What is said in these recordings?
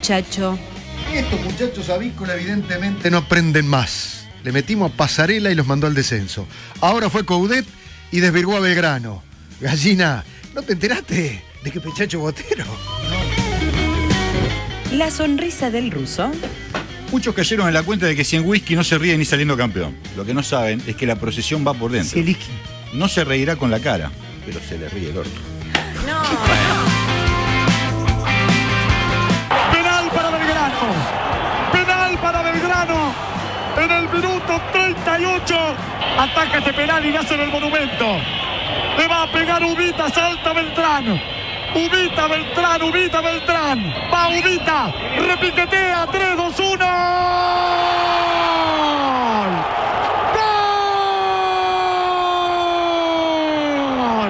muchacho. Estos muchachos avícola evidentemente no aprenden más. Le metimos a Pasarela y los mandó al descenso. Ahora fue Coudet y desvirgó a Belgrano. Gallina, ¿no te enteraste de que Pechacho Botero? La sonrisa del ruso. Muchos cayeron en la cuenta de que si en whisky no se ríe ni saliendo campeón. Lo que no saben es que la procesión va por dentro. No se reirá con la cara, pero se le ríe el orto. No. Penal para Belgrano. Penal para Belgrano. En el minuto 38. Ataca este penal y nace en el Monumento. Le va a pegar Ubita, salta Beltrán. Ubita, Beltrán, Ubita, Beltrán. Va Ubita, repiquetea, 3, 2, 1. ¡Gol!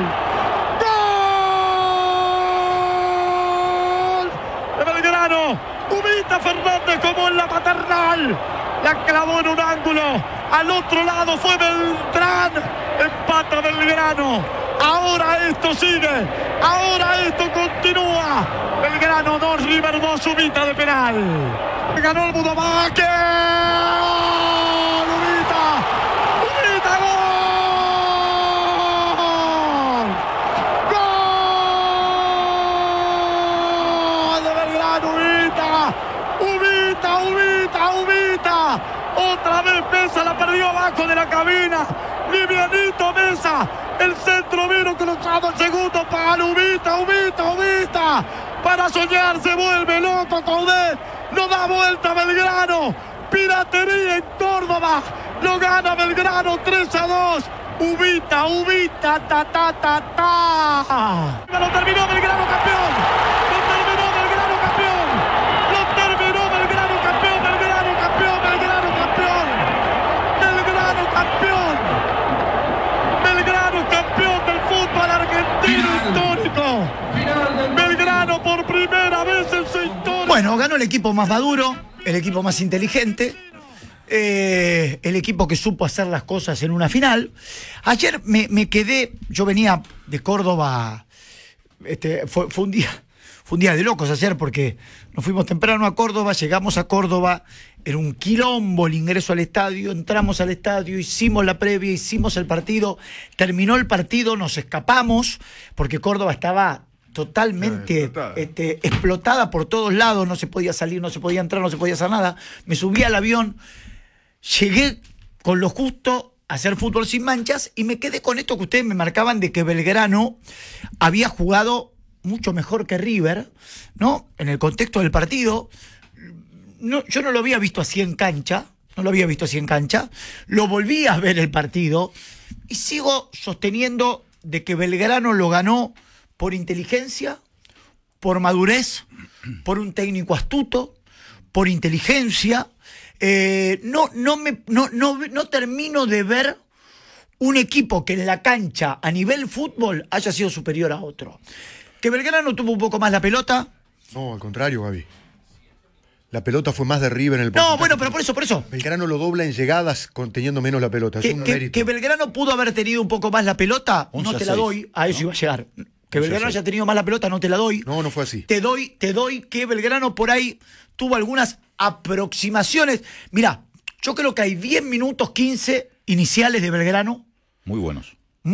¡Gol! De Belgrano. Ubita Fernández como en la paternal. La clavó en un ángulo. Al otro lado fue Beltrán. Empata Belgrano. Ahora esto sigue. Ahora esto continúa. Belgrano 2, River 2, Ubita de penal. Ganó el Budamaque. Ubita. Ubita, gol. Gol de Belgrano, Ubita. Ubita, Ubita, Ubita. Otra vez Mesa la perdió abajo de la cabina. Livianito Mesa. El centro vino cruzado al segundo para Ubita, Ubita, Ubita. Para soñar se vuelve loco Coudet. No da vuelta Belgrano. Piratería en Córdoba. Lo gana Belgrano 3-2. Ubita, Ubita, ta, ta, ta, ta. Lo terminó Belgrano campeón. Lo terminó Belgrano campeón. Lo terminó Belgrano campeón. Belgrano campeón. Belgrano campeón. Belgrano campeón. Belgrano campeón del fútbol argentino histórico. Belgrano por primera vez en su historia. Bueno, ganó el equipo más maduro, el equipo más inteligente, el equipo que supo hacer las cosas en una final. Ayer me quedé, yo venía de Córdoba, fue un día de locos ayer porque nos fuimos temprano a Córdoba, llegamos a Córdoba, era un quilombo el ingreso al estadio, entramos al estadio, hicimos la previa, hicimos el partido, terminó el partido, nos escapamos, porque Córdoba estaba totalmente explotada por todos lados, no se podía salir, no se podía entrar, no se podía hacer nada. Me subí al avión, llegué con lo justo a hacer fútbol sin manchas y me quedé con esto que ustedes me marcaban de que Belgrano había jugado mucho mejor que River, ¿no? En el contexto del partido. No, yo no lo había visto así en cancha, lo volví a ver el partido y sigo sosteniendo de que Belgrano lo ganó por inteligencia, por madurez, por un técnico astuto, por inteligencia. No termino de ver un equipo que en la cancha a nivel fútbol haya sido superior a otro. Que Belgrano tuvo un poco más la pelota. No, al contrario, Gaby. La pelota fue más de River en el porcentaje. No, bueno, pero por eso. Belgrano lo dobla en llegadas teniendo menos la pelota. Es un mérito. Que Belgrano pudo haber tenido un poco más la pelota, no te la doy. A eso iba a llegar. Que Belgrano haya tenido más la pelota, no te la doy. No fue así. Te doy que Belgrano por ahí tuvo algunas aproximaciones. Mirá, yo creo que hay 10 minutos 15 iniciales de Belgrano. Muy buenos.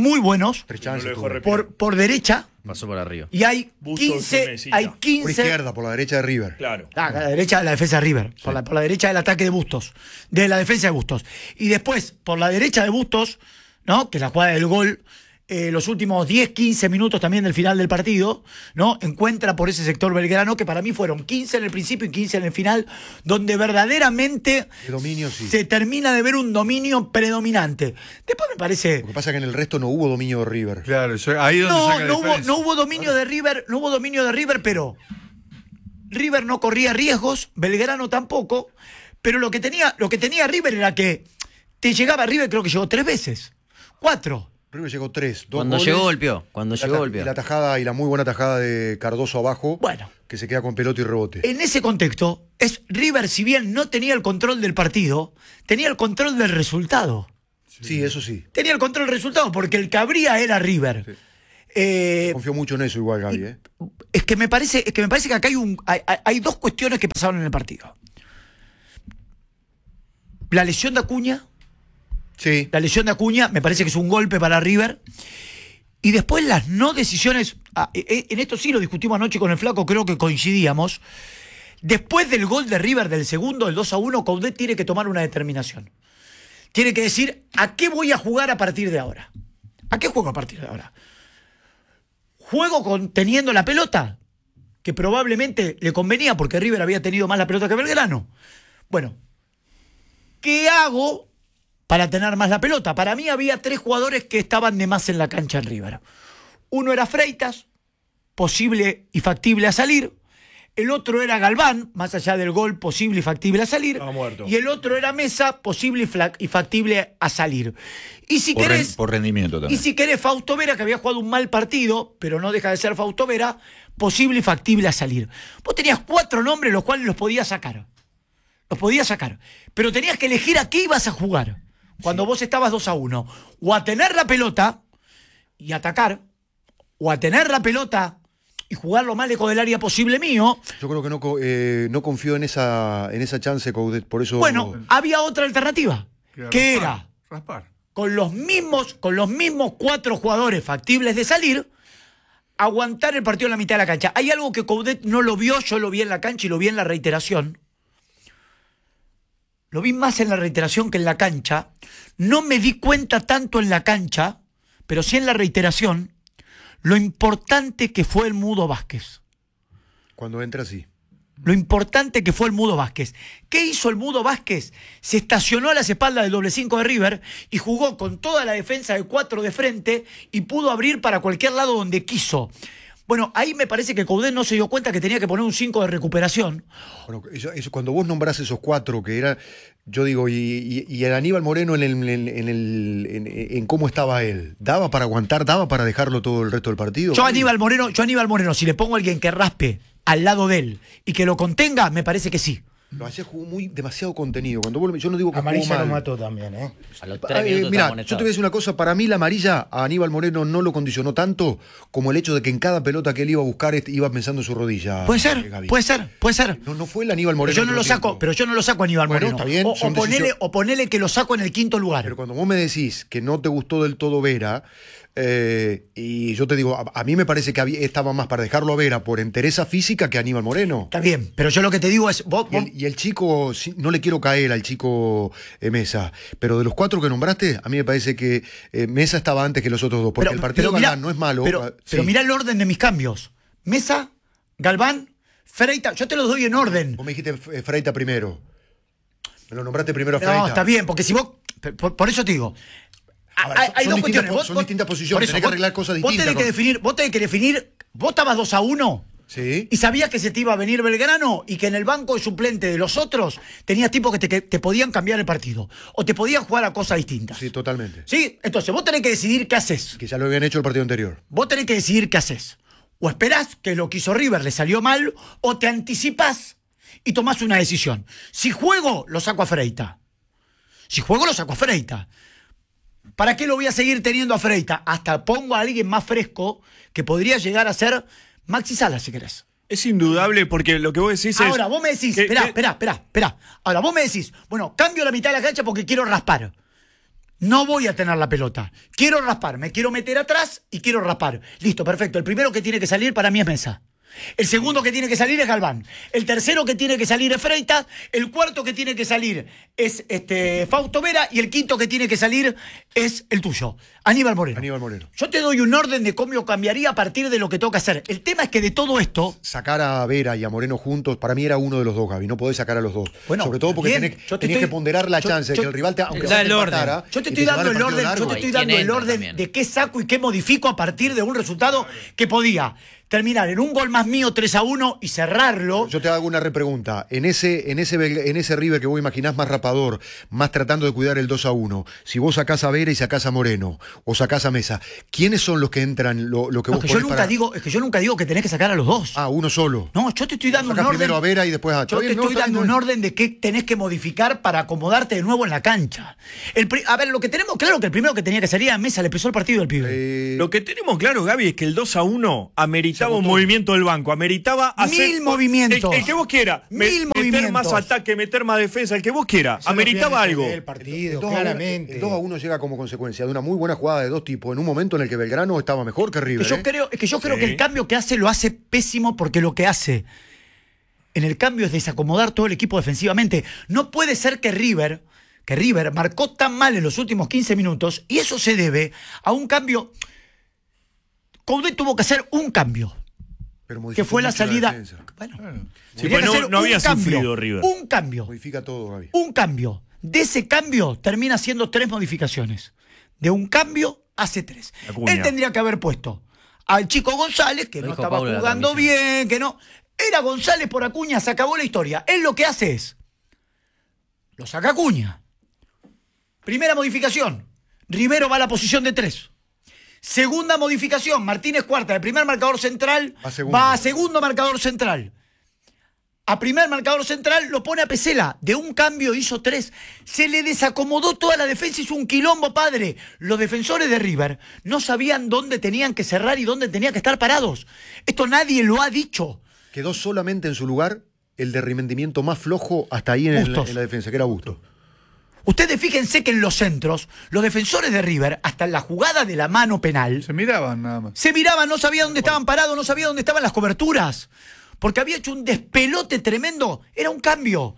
Por derecha. Pasó por arriba. Y hay 15. Por izquierda, por la derecha de River. Claro. La derecha de la defensa de River. Sí. Por la derecha del ataque de Bustos. De la defensa de Bustos. Y después, por la derecha de Bustos, ¿no? Que es la jugada del gol. Los últimos 10-15 minutos también del final del partido, ¿no? Encuentra por ese sector Belgrano, que para mí fueron 15 en el principio y 15 en el final, donde verdaderamente se termina de ver un dominio predominante. Después me parece... Lo que pasa es que en el resto no hubo dominio de River. Claro, ahí es donde saca la diferencia. No hubo dominio de River, pero River no corría riesgos, Belgrano tampoco, pero lo que tenía River era que te llegaba River, creo que llegó 3 veces, 4. River llegó 3. Cuando llegó golpeó. La tajada y la muy buena tajada de Cardoso abajo. Bueno. Que se queda con pelota y rebote. En ese contexto, River, si bien no tenía el control del partido, tenía el control del resultado. Sí, eso sí. Tenía el control del resultado porque el que abría era River. Sí. Confío mucho en eso igual, Gaby. Es que me parece que acá hay dos cuestiones que pasaron en el partido. La lesión de Acuña. Sí. La lesión de Acuña me parece que es un golpe para River. Y después las no decisiones. En esto sí lo discutimos anoche con el Flaco, creo que coincidíamos. Después del gol de River del segundo, el 2-1, Coudet tiene que tomar una determinación. Tiene que decir, ¿a qué voy a jugar a partir de ahora? ¿A qué juego a partir de ahora? ¿Juego teniendo la pelota? Que probablemente le convenía porque River había tenido más la pelota que Belgrano. Bueno, ¿qué hago para tener más la pelota? Para mí había 3 jugadores que estaban de más en la cancha en River. Uno era Freitas, posible y factible a salir. El otro era Galván, más allá del gol, posible y factible a salir. Y el otro era Mesa, posible y factible a salir. Y si querés, por rendimiento también. Y si querés, Fausto Vera, que había jugado un mal partido, pero no deja de ser Fausto Vera, posible y factible a salir. Vos tenías 4 nombres los cuales los podías sacar. Los podías sacar. Pero tenías que elegir a qué ibas a jugar cuando vos estabas 2-1. O a tener la pelota y atacar, o a tener la pelota y jugar lo más lejos del área posible mío. Yo creo que no confío en esa chance, Coudet, por eso... Bueno, había otra alternativa, que era raspar. Con los mismos 4 jugadores factibles de salir, aguantar el partido en la mitad de la cancha. Hay algo que Coudet no lo vio, yo lo vi en la cancha y lo vi en la reiteración. Lo vi más en la reiteración que en la cancha. No me di cuenta tanto en la cancha, pero sí en la reiteración, lo importante que fue el Mudo Vázquez. Cuando entra, sí. Lo importante que fue el Mudo Vázquez. ¿Qué hizo el Mudo Vázquez? Se estacionó a las espaldas del doble 5 de River y jugó con toda la defensa de 4 de frente y pudo abrir para cualquier lado donde quiso. Bueno, ahí me parece que Coudet no se dio cuenta que tenía que poner un 5 de recuperación. Bueno, eso, cuando vos nombrás esos 4, que era, yo digo, y el Aníbal Moreno en cómo estaba él, ¿daba para aguantar, daba para dejarlo todo el resto del partido? Yo a Aníbal Moreno, si le pongo a alguien que raspe al lado de él y que lo contenga, me parece que sí. Lo hacía, jugó demasiado contenido. Yo no digo que amarilla jugó mal. lo mató también, ¿eh? A los 3 minutos mira, yo te voy a decir una cosa. Para mí la amarilla a Aníbal Moreno no lo condicionó tanto como el hecho de que en cada pelota que él iba a buscar iba pensando en su rodilla. Puede ser. No fue el Aníbal Moreno. Pero yo no lo saco a Aníbal Moreno. Está bien, o ponele que lo saco en el 5.º lugar. Pero cuando vos me decís que no te gustó del todo Vera, y yo te digo, a mí me parece que estaba más para dejarlo a Vera por entereza física que a Aníbal Moreno. Está bien, pero yo lo que te digo es... Y el chico, no le quiero caer al chico Mesa, pero de los 4 que nombraste, a mí me parece que Mesa estaba antes que los otros 2, porque el partido de Galván no es malo. Pero mirá el orden de mis cambios. Mesa, Galván, Freitas, yo te los doy en orden. Vos me dijiste Freitas primero. Me lo nombraste primero a Freitas. No, está bien, porque si vos... Por eso te digo... Hay dos cuestiones. Son distintas posiciones, tenés que arreglar cosas distintas. Vos tenés que definir, vos estabas 2-1 sí. Y sabías que se te iba a venir Belgrano y que en el banco de suplente de los otros tenías tipos que te podían cambiar el partido o te podían jugar a cosas distintas. Sí, totalmente. Sí, entonces vos tenés que decidir qué haces. Que ya lo habían hecho el partido anterior. Vos tenés que decidir qué haces. O esperás que lo que hizo River le salió mal o te anticipás y tomás una decisión. Si juego, lo saco a Freitas. ¿Para qué lo voy a seguir teniendo a Freitas? Hasta pongo a alguien más fresco que podría llegar a ser Maxi Salas, si querés. Es indudable porque lo que vos decís es... Ahora, vos me decís, esperá. Ahora, vos me decís, bueno, cambio la mitad de la cancha porque quiero raspar. No voy a tener la pelota. Quiero raspar, me quiero meter atrás y quiero raspar. Listo, perfecto. El primero que tiene que salir para mí es Mesa. El segundo que tiene que salir es Galván. El tercero que tiene que salir es Freitas. El cuarto que tiene que salir es Fausto Vera. Y el quinto que tiene que salir es el tuyo, Aníbal Moreno. Yo te doy un orden de cómo cambiaría a partir de lo que toca hacer. El tema es que de todo esto... Sacar a Vera y a Moreno juntos, para mí era uno de los dos, Gaby. No podés sacar a los dos. Bueno, sobre todo porque tenés que ponderar la chance de que el rival te... Aunque el orden. Yo te estoy dando el orden de qué saco y qué modifico a partir de un resultado que podía terminar en un gol más mío 3-1 y cerrarlo. Yo te hago una repregunta. En ese River que vos imaginás más rapador, más tratando de cuidar el 2-1, si vos sacás a Vera y sacás a Moreno, o sacás a Mesa. ¿Quiénes son los que entran, lo que vos ponés para...? Es que yo nunca digo que tenés que sacar a los dos. Ah, uno solo. No, yo te estoy dando un Sacás orden. primero a Vera y después a... Yo te estoy dando un orden de qué tenés que modificar para acomodarte de nuevo en la cancha. A ver, lo que tenemos claro que el primero que tenía que salir a Mesa le pesó el partido del pibe. Lo que tenemos claro, Gaby, es que el 2-1 ameritaba un movimiento del banco. Ameritaba hacer... 1000 movimientos. El que vos quieras. 1000 meter movimientos. más ataque, meter más defensa, el que vos quieras. Ameritaba algo. El partido, El claramente. 2-1 llega como consecuencia de una muy buena jugada de dos tipos en un momento en el que Belgrano estaba mejor que River. Yo creo que el cambio que hace lo hace pésimo, porque lo que hace en el cambio es desacomodar todo el equipo defensivamente. No puede ser que River marcó tan mal en los últimos 15 minutos, y eso se debe a un cambio. Coudet tuvo que hacer un cambio, que fue la salida. Bueno, Sí, tenía pues que hacer no había un cambio, sufrido River. Un cambio. Modifica todo, Gaby. Un cambio. De ese cambio termina haciendo 3 modificaciones. De un cambio hace 3. Acuña. Él tendría que haber puesto al chico González, que Lo no dijo estaba Pablo en la jugando transmisión. bien, que no. Era González por Acuña, se acabó la historia. Él lo que hace es, lo saca Acuña. Primera modificación, Rivero va a la posición de 3. Segunda modificación, Martínez Cuarta, de primer marcador central, va a segundo marcador central. A primer marcador central lo pone a Pesela. De un cambio hizo 3. Se le desacomodó toda la defensa, hizo un quilombo, padre. Los defensores de River no sabían dónde tenían que cerrar y dónde tenían que estar parados. Esto nadie lo ha dicho. Quedó solamente en su lugar el de rendimiento más flojo hasta ahí en la defensa, que era Bustos. Ustedes fíjense que en los centros, los defensores de River, hasta en la jugada de la mano penal, Se miraban nada más. se miraban, no sabían dónde estaban parados, no sabían dónde estaban las coberturas. Porque había hecho un despelote tremendo. Era un cambio.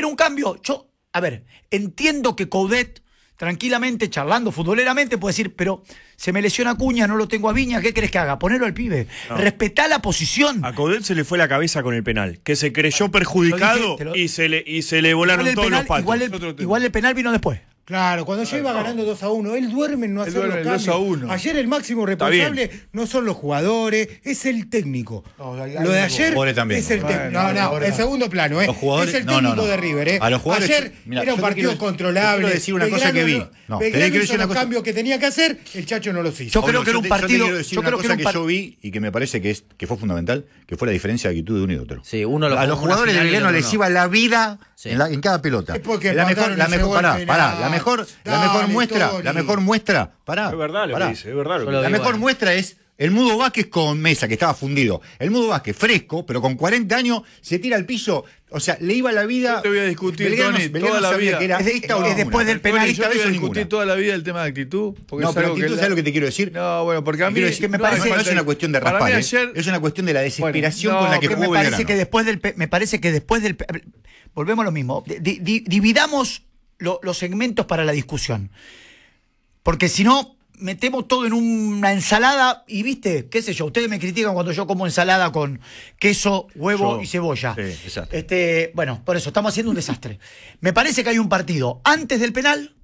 Yo, a ver, entiendo que Coudet, tranquilamente, charlando futboleramente, puede decir, pero se me lesiona Acuña, no lo tengo a Viña, ¿qué querés que haga? Ponelo al pibe. No. Respetá la posición. A Coudet se le fue la cabeza con el penal, que se creyó perjudicado y se le volaron Igual el todos penal- los patos. igual el penal vino después. Claro, cuando ya iba ganando 2-1, él duerme en no hacer los duerme en cambios. 2-1. Ayer el máximo Está responsable no son los jugadores, es el técnico. Lo de ayer jugadores también. es el técnico. Bueno, No, en segundo plano, Los jugadores- es el no, técnico no. de River, A los jugadores- Ayer Mira, era un yo te partido quiero- controlable. te quiero decir una cosa que vi. Belgrano No, te Belgrano quiero hizo decir una los cosa. cambios que tenía que hacer, el Chacho no los hizo. Yo creo que era un partido. Yo quiero decir una cosa que yo vi y que me parece que fue fundamental, que fue la diferencia de actitud de uno y de otro. Sí, uno lo A los jugó una jugadores de final y el Belgrano otro les no. iba la vida Sí. en cada pelota. Es porque la mataron mejor, y llegó el penal. la mejor Dale, muestra, Tony. la mejor muestra, pará. Es verdad lo pará. que dice, es verdad lo que Yo lo La digo, mejor bueno. muestra es el Mudo Vázquez con Mesa, que estaba fundido. El Mudo Vázquez, fresco, pero con 40 años, se tira al piso. O sea, le iba la vida. Yo te voy a discutir, Belgrano- Tony, Belgrano toda la sabía vida. que era Es esta o después ninguna. del penal. Tony, Esta yo te vez voy a o discutir ninguna. toda la vida el tema de actitud. Porque No, es pero algo actitud, que ¿sabes lo que te quiero decir? No, bueno, porque a mí. Quiero decir, que me no, parece- no es una cuestión de para raspar, mí ¿eh? ayer- Es una cuestión de la desesperación Bueno, con la que no, jugó Me parece Belgrano. que después del volvemos a lo mismo. Dividamos los segmentos para la discusión. Porque si no, metemos todo en una ensalada y, viste, qué sé yo, ustedes me critican cuando yo como ensalada con queso, huevo y cebolla. Sí, exacto. Bueno, por eso, estamos haciendo un desastre. Me parece que hay un partido antes del penal.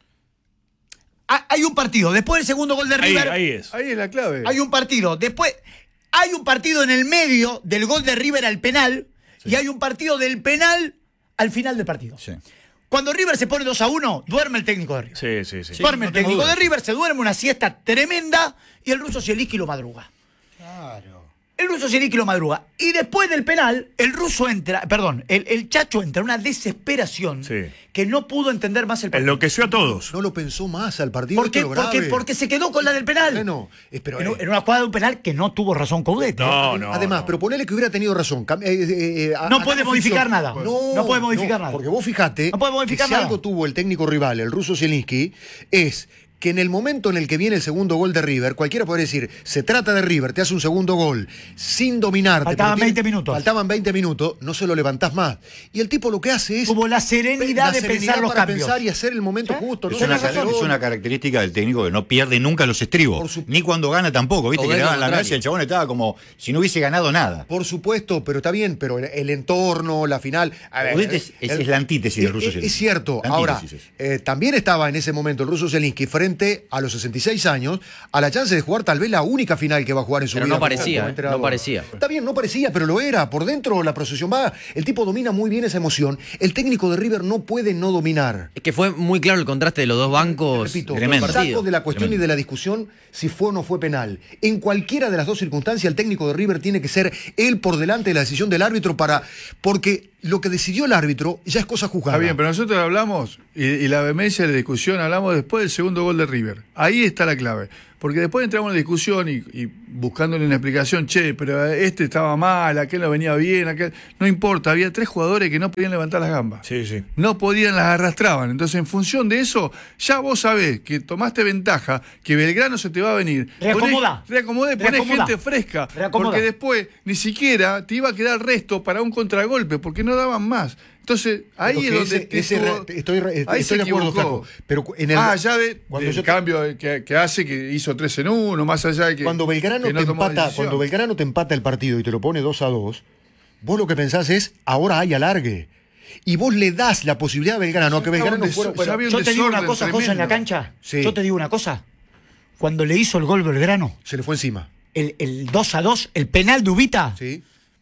Hay un partido después del segundo gol de River. Ahí es. Ahí es la clave. Hay un partido después. Hay un partido en el medio del gol de River al penal. Y hay un partido del penal al final del partido. Sí. Cuando River se pone 2-1, duerme el técnico de River. Sí. Duerme no el tengo técnico dudas. de River, se duerme una siesta tremenda y el ruso Zielinski lo madruga. Claro. El ruso Zielinski lo madruga. Y después del penal, el Chacho entra en una desesperación Sí. que no pudo entender más el partido. Enloqueció a todos. No lo pensó más al partido. ¿Por qué? esto es lo grave. Porque se quedó con la del penal. Bueno, pero, En una jugada de un penal que no tuvo razón Coudet. No. además, pero ponele que hubiera tenido razón. No puede modificar nada. No puede modificar nada. Porque vos fijate No puede modificar que si nada. algo tuvo el técnico rival, el ruso Zielinski, es que en el momento en el que viene el segundo gol de River, cualquiera puede decir, se trata de River, te hace un segundo gol sin dominarte. Faltaban pero 20 minutos. Faltaban 20 minutos, no se lo levantás más. Y el tipo lo que hace es... Tuvo la serenidad de pensar los para cambios. pensar y hacer el momento justo. No Es una, tenés razón. es una característica del técnico que no pierde nunca los estribos. Ni cuando gana tampoco. Viste O que de le lo daban la contrario. gracia, el chabón estaba como si no hubiese ganado nada. Por supuesto, pero está bien, pero el entorno, la final... a ver, Coudet es la antítesis del ruso Es Zielinski. cierto. La Ahora, antítesis es. también estaba en ese momento el ruso Zielinski frente frente a los 66 años a la chance de jugar tal vez la única final que va a jugar en su Pero vida. no parecía, como entrenador. no parecía. Está bien, no parecía, pero lo era. Por dentro la procesión va. El tipo domina muy bien esa emoción. El técnico de River no puede no dominar. Es que fue muy claro el contraste de los dos bancos. Repito, Tremendo. saco de la cuestión y de la discusión si fue o no fue penal. En cualquiera de las dos circunstancias, el técnico de River tiene que ser él por delante de la decisión del árbitro porque lo que decidió el árbitro ya es cosa juzgada. Está bien, pero nosotros hablamos, y la vehemencia de la discusión, hablamos después del segundo gol de River. Ahí está la clave. Porque después entramos en la discusión y buscándole una explicación, pero este estaba mal, aquel no venía bien, aquel... No importa, había 3 jugadores que no podían levantar las gambas. Sí, sí. No podían, las arrastraban. Entonces, en función de eso, ya vos sabés que tomaste ventaja, que Belgrano se te va a venir. Reacomodé, ponés gente fresca. Porque después ni siquiera te iba a quedar resto para un contragolpe, porque no daban más. Entonces, ahí es donde estoy de acuerdo, Flaco. Pero en el, del cambio que hace, que hizo 3 en 1, más allá de que. Cuando Belgrano te empata el partido y te lo pone 2-2, vos lo que pensás es, ahora hay alargue. Y vos le das la posibilidad a Belgrano, a que Belgrano fuera. Yo te digo una cosa, José, en la cancha. Sí. Yo te digo una cosa. Cuando le hizo el gol Belgrano, se le fue encima. El 2-2, el penal de Ubita, Sí.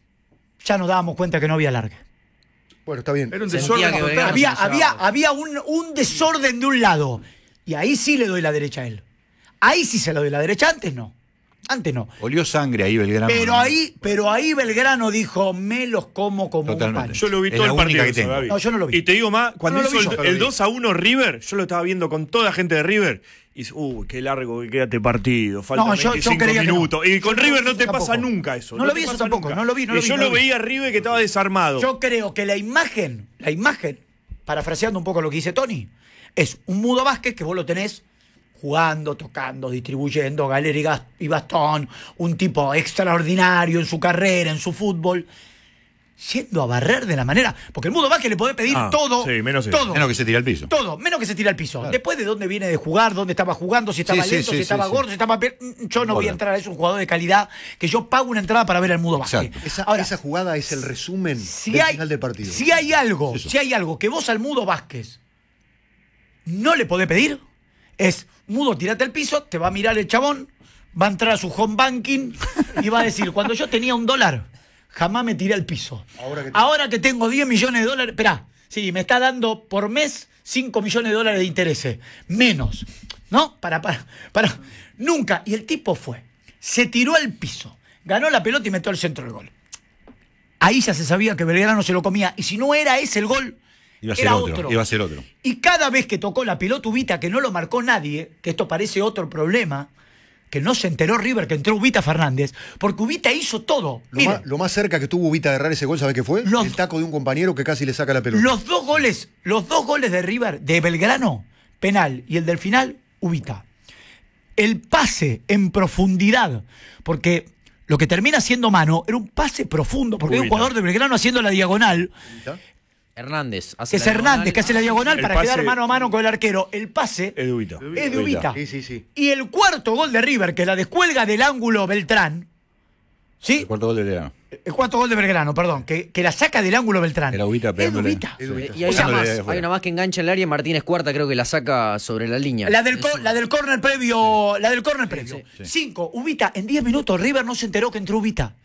ya nos dábamos cuenta que no había alargue. Bueno, está bien. Era un Sentía desorden que total. Belgrano Había un desorden de un lado. Y ahí sí le doy la derecha a él. Ahí sí se la doy la derecha, antes no. Olió sangre ahí Belgrano. Pero ahí Belgrano dijo, me los como Totalmente. un pan. Yo lo vi Es todo la el partido. única que tengo. David. No, yo no lo vi. Y te digo más, cuando No lo hizo vi yo. el 2-1 River, yo lo estaba viendo con toda la gente de River. Y dice, qué largo que queda este partido. Faltan No, yo 25 creía que no. minutos. Y con Yo River no no te tampoco. pasa nunca eso. No lo te vi eso pasa tampoco, nunca. no lo vi, no lo Y vi, yo no lo lo vi. veía a River que estaba desarmado. Yo creo que la imagen, parafraseando un poco lo que dice Tony, es un Mudo Vázquez que vos lo tenés jugando, tocando, distribuyendo, galera y bastón, un tipo extraordinario en su carrera, en su fútbol, yendo a barrer de la manera. Porque el Mudo Vázquez le podés pedir todo. Sí, menos eso. todo. Menos que se tira al piso. Todo, menos que se tira al piso. Claro. Después de dónde viene de jugar, dónde estaba jugando, si estaba lento, si estaba gordo, si estaba... Yo no voy a entrar a eso, un jugador de calidad, que yo pago una entrada para ver al Mudo Vázquez. Esa jugada es el resumen del final del partido. Si hay algo que vos al Mudo Vázquez no le podés pedir, es, Mudo, tirate al piso, te va a mirar el chabón, va a entrar a su home banking y va a decir, cuando yo tenía $1, jamás me tiré al piso. Ahora que tengo 10 millones de dólares, esperá, sí, me está dando por mes 5 millones de dólares de intereses. Menos. ¿No? Para. Nunca. Y el tipo se tiró al piso, ganó la pelota y metió al centro del gol. Ahí ya se sabía que Belgrano se lo comía. Y si no era ese el gol, Iba a ser era otro. Iba a ser otro. Y cada vez que tocó la pelota Ubita, que no lo marcó nadie, que esto parece otro problema, que no se enteró River que entró Ubita Fernández, porque Ubita hizo todo. Lo más cerca que tuvo Ubita de errar ese gol, ¿sabe qué fue? El taco de un compañero que casi le saca la pelota. Los dos goles de River, de Belgrano, penal, y el del final, Ubita. El pase en profundidad, porque lo que termina siendo mano era un pase profundo, porque hay un jugador de Belgrano haciendo la diagonal. Hernández. Que es Hernández, que hace la diagonal para quedar mano a mano con el arquero. El pase es de Ubita. Es de Ubita. Sí. Y el cuarto gol de River, que la descuelga del ángulo Beltrán. ¿Sí? El cuarto gol de Belgrano. El cuarto gol de Belgrano, perdón. Que la saca del ángulo Beltrán. Era Ubita pegándole. Es Ubita. Y hay una más que engancha el área y Martínez Cuarta creo que la saca sobre la línea. La del córner previo. Sí. 5. Ubita. En 10 minutos River no se enteró que entró Ubita.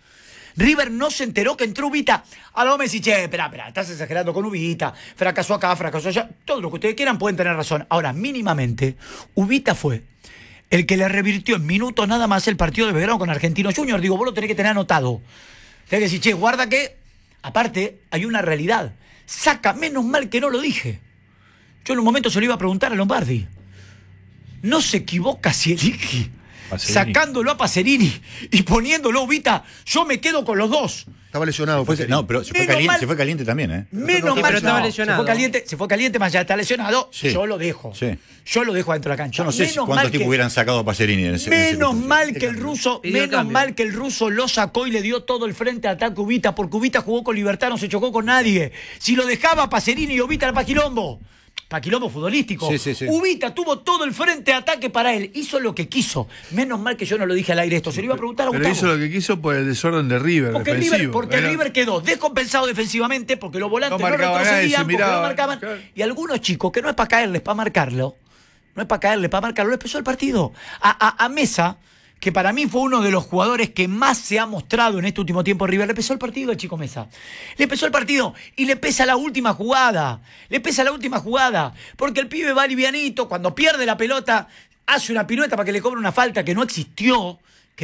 A lo me decís, espera, estás exagerando con Ubita, fracasó acá, fracasó allá, todo lo que ustedes quieran pueden tener razón. Ahora, mínimamente, Ubita fue el que le revirtió en minutos nada más el partido de Belgrano con Argentino Junior. Digo, vos lo tenés que tener anotado. Tenés que decir, guarda que, aparte, hay una realidad. Menos mal que no lo dije. Yo en un momento se lo iba a preguntar a Lombardi. No se equivoca Zielinski. Sacándolo a Pacerini y poniéndolo a Ubita, yo me quedo con los dos. Estaba lesionado. No, pero se fue caliente también, ¿eh? Menos mal, pero estaba lesionado. Se fue caliente, más ya está lesionado. Sí. Yo lo dejo. Sí. Yo lo dejo adentro de la cancha. Yo no sé cuántos tipos hubieran sacado a Pacerini en ese Menos ese mal que el ruso lo sacó y le dio todo el frente de ataque a Ubita, porque Ubita jugó con libertad, no se chocó con nadie. Si lo dejaba a Pacerini y Ubita era pa' quilombo futbolístico. Sí. Ubita tuvo todo el frente de ataque para él. Hizo lo que quiso. Menos mal que yo no lo dije al aire esto. Se lo iba a preguntar a Gustavo. Pero hizo lo que quiso por el desorden de River. Porque River quedó descompensado defensivamente, porque los volantes no retrocedían, porque no marcaban. Y algunos chicos, que no es para caerles, para marcarlo, no es para caerle, para marcarlo. Le empezó el partido. A Mesa, que para mí fue uno de los jugadores que más se ha mostrado en este último tiempo en River, le empezó el partido al chico Mesa. Le empezó el partido y le pesa la última jugada. Le pesa la última jugada. Porque el pibe va livianito, cuando pierde la pelota, hace una pirueta para que le cobre una falta que no existió.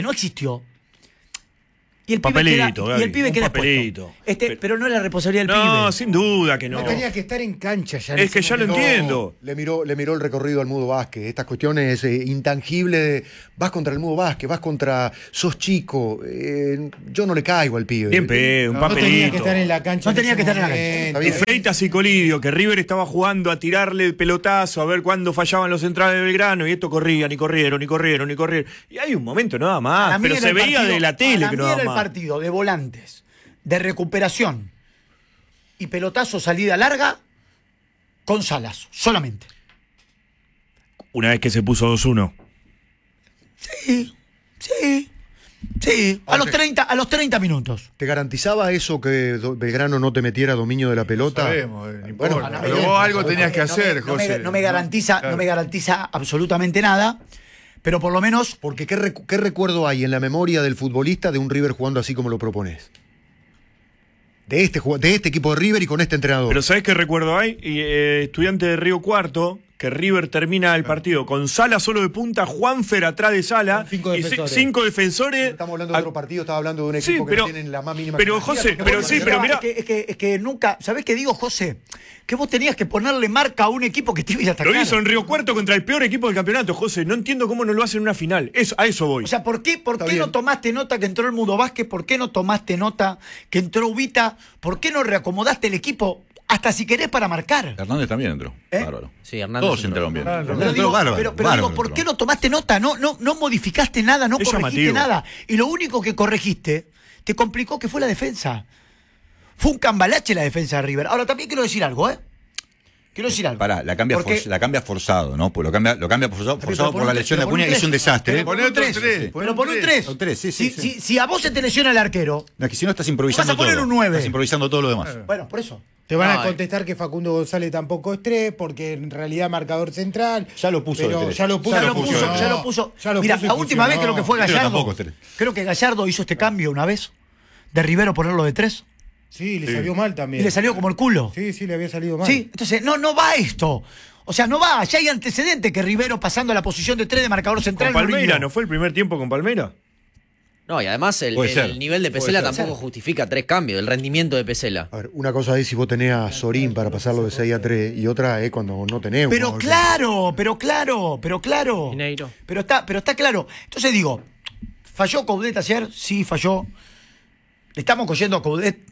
Y el pibe queda expuesto. Pero no es la responsabilidad del pibe. No, sin duda que no. No tenía que estar en cancha ya. Es que ya lo entiendo. Le miró el recorrido al Mudo Vázquez. Estas cuestiones intangibles. Vas contra el Mudo Vázquez, vas contra... Sos chico. Yo no le caigo al pibe. Bien, un papelito. No tenía que estar en la cancha. No tenía que estar en la cancha. Y Freitas y Colidio, que River estaba jugando a tirarle el pelotazo, a ver cuándo fallaban los centrales de Belgrano, y esto corrían, y corrieron. Y hay un momento nada más, pero se veía de la tele que no daba más. Partido de volantes, de recuperación y pelotazo salida larga con Salas, solamente. Una vez que se puso 2-1. Sí. A los 30 minutos. ¿Te garantizaba eso que Belgrano no te metiera dominio de la pelota? No sabemos, pero vos algo tenías que hacer, José. No me garantiza absolutamente nada. Pero por lo menos... Porque ¿qué recuerdo hay en la memoria del futbolista de un River jugando así como lo propones? De este equipo de River y con este entrenador. Pero ¿sabés qué recuerdo hay? Estudiante de Río Cuarto, que River termina el partido con Sala solo de punta, Juanfer atrás de Sala, y 5 defensores. Estamos hablando de otro partido, estaba hablando de un equipo que no tienen la más mínima... Pero José, pero mira... Es que nunca... ¿Sabés qué digo, José? Que vos tenías que ponerle marca a un equipo que te iba a atacar. Lo hizo en Río Cuarto contra el peor equipo del campeonato, José. No entiendo cómo no lo hacen en una final. A eso voy. O sea, ¿por qué no tomaste nota que entró el Mudo Vázquez? ¿Por qué no tomaste nota que entró Ubita? ¿Por qué no reacomodaste el equipo? Hasta si querés para marcar. Hernández también entró. Bárbaro. Sí, Hernández. Todos entraron bien. Pero digo, ¿por qué no tomaste nota? No modificaste nada, no corregiste nada. Y lo único que corregiste te complicó que fue la defensa. Fue un cambalache la defensa de River. Ahora también quiero decir algo, Pará, la cambia forzado, ¿no? Pues lo cambia forzado por la lesión de Acuña, y es un desastre. Pero por un 3. Si a vos se te lesiona el arquero... No, que si no estás improvisando vas a poner todo. un 9. Estás improvisando todo lo demás. Bueno, por eso. Te van a contestar que Facundo González tampoco es 3, porque en realidad marcador central. Ya lo puso. Ya lo puso. Mira, la última vez creo que fue Gallardo. Creo que Gallardo hizo este cambio una vez. De Rivero ponerlo de 3. Sí, le salió mal también. Y le salió como el culo. Sí, le había salido mal. Sí, entonces no va esto. O sea, no va. Ya hay antecedentes que Rivero pasando a la posición de 3 de marcador central. ¿Con Palmeira no fue el primer tiempo con Palmeira? No, y además el nivel de Pesela tampoco justifica 3 cambios, el rendimiento de Pesela. A ver, una cosa es si vos tenés a Sorín para pasarlo de 6 a 3 y otra es cuando no tenés. Pero claro. Mineiro. Pero está claro. Entonces digo, ¿falló Coudet ayer? Sí, falló. Le estamos cogiendo a Coudet.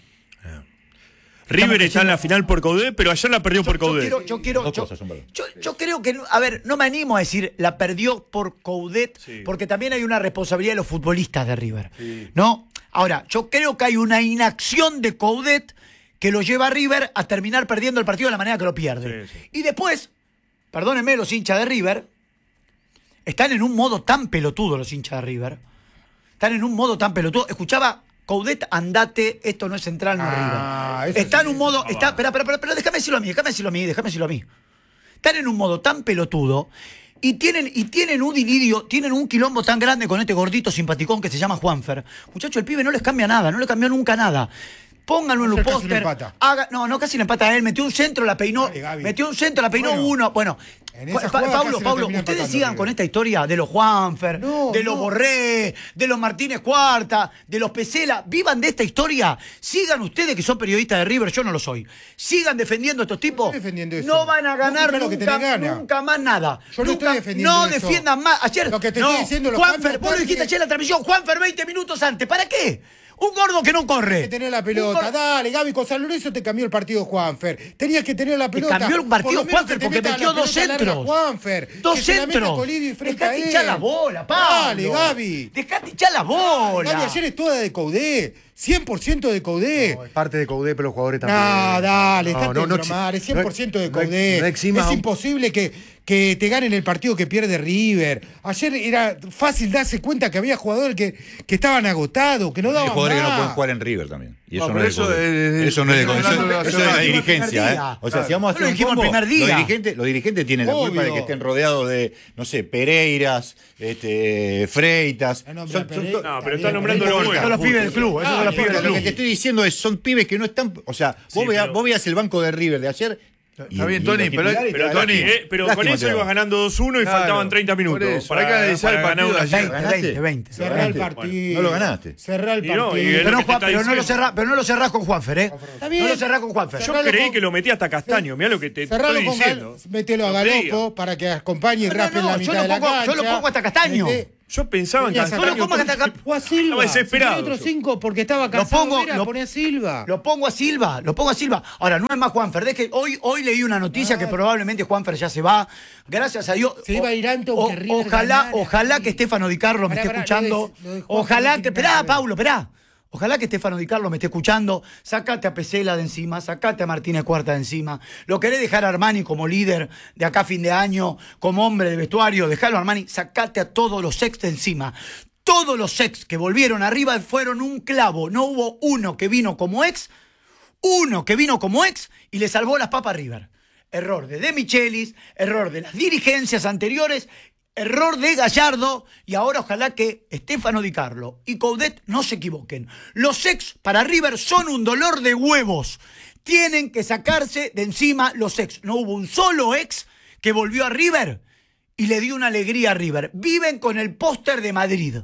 River está en la final por Coudet, pero ayer la perdió por Coudet. Yo creo que, a ver, no me animo a decir la perdió por Coudet, porque también hay una responsabilidad de los futbolistas de River, ¿no? Ahora, yo creo que hay una inacción de Coudet que lo lleva a River a terminar perdiendo el partido de la manera que lo pierde. Y después, perdónenme los hinchas de River, están en un modo tan pelotudo los hinchas de River. Escuchaba... Coudet, andate, esto no es central, no River. Está en un modo... Pero déjame decirlo a mí. Están en un modo tan pelotudo y tienen un dilirio, tienen un quilombo tan grande con este gordito simpaticón que se llama Juanfer. Muchacho, el pibe no les cambia nada, no le cambió nunca nada. Pónganlo en un póster. Casi le empata a él. Metió un centro, la peinó. Uno. Bueno, Paulo, ustedes sigan con esta historia de los Juanfer, de los Borré, de los Martínez Cuarta, de los Pesela. Vivan de esta historia. Sigan ustedes que son periodistas de River, yo no lo soy. Sigan defendiendo a estos tipos. No van a ganar nunca más nada. Yo no estoy defendiendo eso. Defiendan más. Ayer, lo que te estoy diciendo, Juanfer, vos lo dijiste ayer en la transmisión. Juanfer 20 minutos antes. ¿Para qué? Un gordo que no corre. Tenías que tener la pelota. Dale, Gaby, con San Lorenzo te cambió el partido Juanfer. Tenías que tener la pelota. Te cambió el partido Juanfer porque metió 2 centros. Juanfer. 2 centros. Dejate hinchar la bola, Pablo. Dale, Gaby. Dejate hinchar la bola. Gaby, ayer es toda de Coudet. 100% de Coudet. No, es parte de Coudet, pero los jugadores también. No, dale, No, está no, no, mal, es 100% de Coudet. Es imposible que te ganen el partido que pierde River. Ayer era fácil darse cuenta que había jugadores que estaban agotados, que no daban más. Hay jugadores que no pueden jugar en River también. Y eso no es la dirigencia. O sea, si vamos a hacer un combo, los dirigentes tienen la culpa de que estén rodeados de, no sé, Pereiras, Freitas. No, pero están nombrando los buenos. Son los pibes del club. Lo que te estoy diciendo es, son pibes que no están. O sea, vos veas el banco de River de ayer. Está bien, Tony, pero con eso ibas ganando 2-1 y faltaban 30 minutos. Para que analizar el partido de ayer. 20. Cerrá el partido. No lo ganaste. Cerrá el partido. Pero no lo cerrás con Juanfer, ¿eh? No lo cerrás con Juanfer. Yo creí que lo metí hasta Castaño. Mirá lo que te estoy diciendo. Mételo a Galopo para que acompañe y raspe la mitad de la cancha. Yo lo pongo hasta Castaño. Yo pensaba en Castaño. O a Silva. Estaba desesperado. Otro 5 porque estaba cansado. Lo ponía a Silva. Lo pongo a Silva. Ahora, no es más Juanfer. Hoy leí una noticia que probablemente Juanfer ya se va. Gracias a Dios. Se iba a ir antes que River ojalá que Stefano Di Carlo me esté escuchando. Ojalá que. Esperá, Paulo, esperá. Ojalá que Stefano Di Carlo me esté escuchando. Sacate a Pesela de encima, sacate a Martínez Cuarta de encima. Lo querés dejar a Armani como líder de acá a fin de año, como hombre de vestuario, dejalo a Armani, sacate a todos los ex de encima. Todos los ex que volvieron arriba fueron un clavo. No hubo uno que vino como ex y le salvó las papas a River. Error de Michelis, error de las dirigencias anteriores, error de Gallardo, y ahora ojalá que Stefano Di Carlo y Coudet no se equivoquen. Los ex para River son un dolor de huevos. Tienen que sacarse de encima los ex. No hubo un solo ex que volvió a River y le dio una alegría a River. Viven con el póster de Madrid.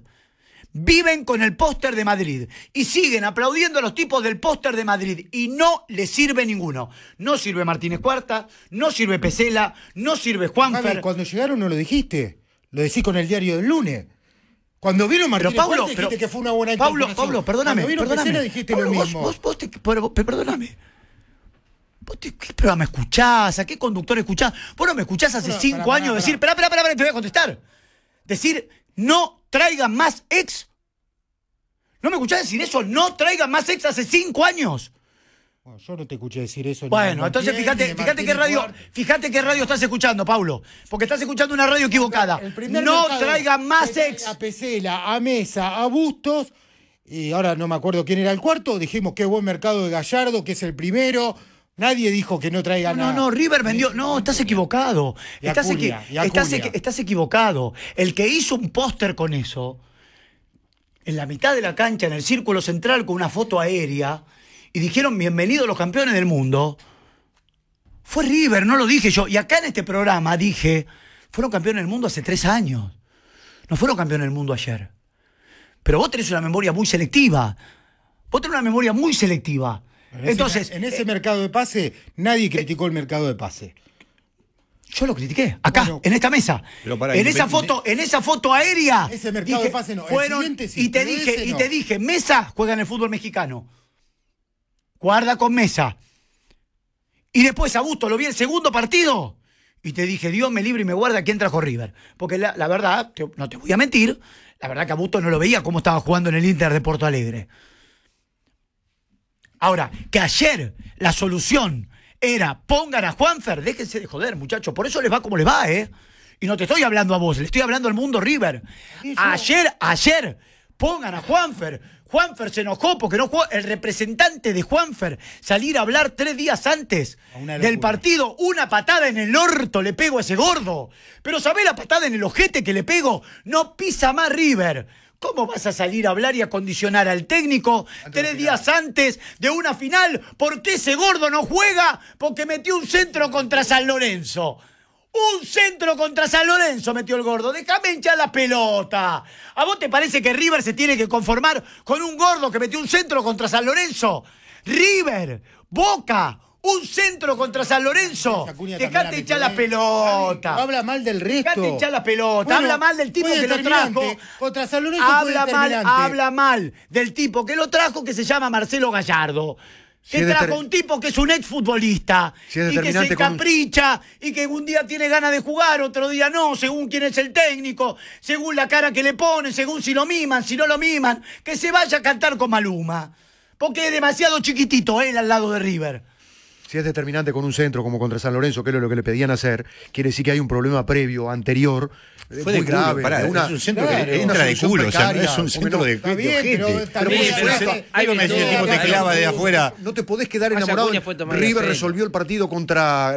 Y siguen aplaudiendo a los tipos del póster de Madrid. Y no les sirve ninguno. No sirve Martínez Cuarta, no sirve Pesela, no sirve Juanfer. Cuando llegaron no lo dijiste. Lo decís con el diario del lunes. Cuando vino Martínez Cuarta dijiste que fue una buena incorporación. Pablo, perdóname. Cuando vino Pesela dijiste lo mismo. Perdóname. ¿Vos qué programa escuchás? ¿A qué conductor escuchás? Vos no me escuchás hace 5 años decir, espera, te voy a contestar. Decir, no traigan más ex. ¿No me escuchás decir eso? No traigan más ex hace 5 años. Bueno, yo no te escuché decir eso. Bueno, entonces fíjate qué radio estás escuchando, Paulo. Porque estás escuchando una radio equivocada. No traigan más ex. A Pesela, a Mesa, a Bustos. Y ahora no me acuerdo quién era el cuarto. Dijimos qué buen mercado de Gallardo, que es el primero. Nadie dijo que no traigan nada. No, River vendió. No, estás equivocado. Estás equivocado. El que hizo un póster con eso, en la mitad de la cancha, en el círculo central, con una foto aérea, y dijeron bienvenidos los campeones del mundo, fue River, no lo dije yo. Y acá en este programa dije, fueron campeones del mundo hace 3 años. No fueron campeones del mundo ayer. Pero vos tenés una memoria muy selectiva. Entonces, en ese mercado de pase, nadie criticó el mercado de pase. Yo lo critiqué, acá, en esta mesa. En esa foto aérea. Ese mercado de pase no. Fueron, sí, te dije, Mesa juega en el fútbol mexicano. Guarda con Mesa. Y después a Busto lo vi el segundo partido. Y te dije, Dios me libre y me guarda quién trajo River. Porque la verdad, no te voy a mentir, la verdad que a Busto no lo veía cómo estaba jugando en el Inter de Porto Alegre. Ahora, que ayer la solución era pongan a Juanfer, déjense de joder, muchachos. Por eso les va como les va, ¿eh? Y no te estoy hablando a vos, le estoy hablando al mundo River. Ayer, pongan a Juanfer. Juanfer se enojó porque no jugó. El representante de Juanfer salir a hablar 3 días antes del partido. Una patada en el orto le pego a ese gordo. Pero ¿sabés la patada en el ojete que le pego? No pisa más River. ¿Cómo vas a salir a hablar y a condicionar al técnico 3 días antes de una final? ¿Por qué ese gordo no juega? Porque metió un centro contra San Lorenzo. Un centro contra San Lorenzo metió el gordo. Déjame hinchar la pelota. ¿A vos te parece que River se tiene que conformar con un gordo que metió un centro contra San Lorenzo? River, Boca, un centro contra San Lorenzo. Dejate hinchar la pelota. Habla mal del resto. Dejate hinchar la pelota. Habla mal del tipo que lo trajo. Contra San Lorenzo habla mal del tipo que lo trajo, que se llama Marcelo Gallardo. Que trajo un tipo que es un exfutbolista y que se encapricha y que un día tiene ganas de jugar, otro día no, según quién es el técnico, según la cara que le pone, según si lo miman, si no lo miman. Que se vaya a cantar con Maluma. Porque es demasiado chiquitito él al lado de River. Si es determinante con un centro como contra San Lorenzo, que es lo que le pedían hacer, quiere decir que hay un problema previo, anterior, fue muy grave. Es un centro que entra de culo, o sea, no es un centro de ojete. Algo me decía el tipo te clava de afuera. No te podés quedar enamorado. River resolvió el partido contra.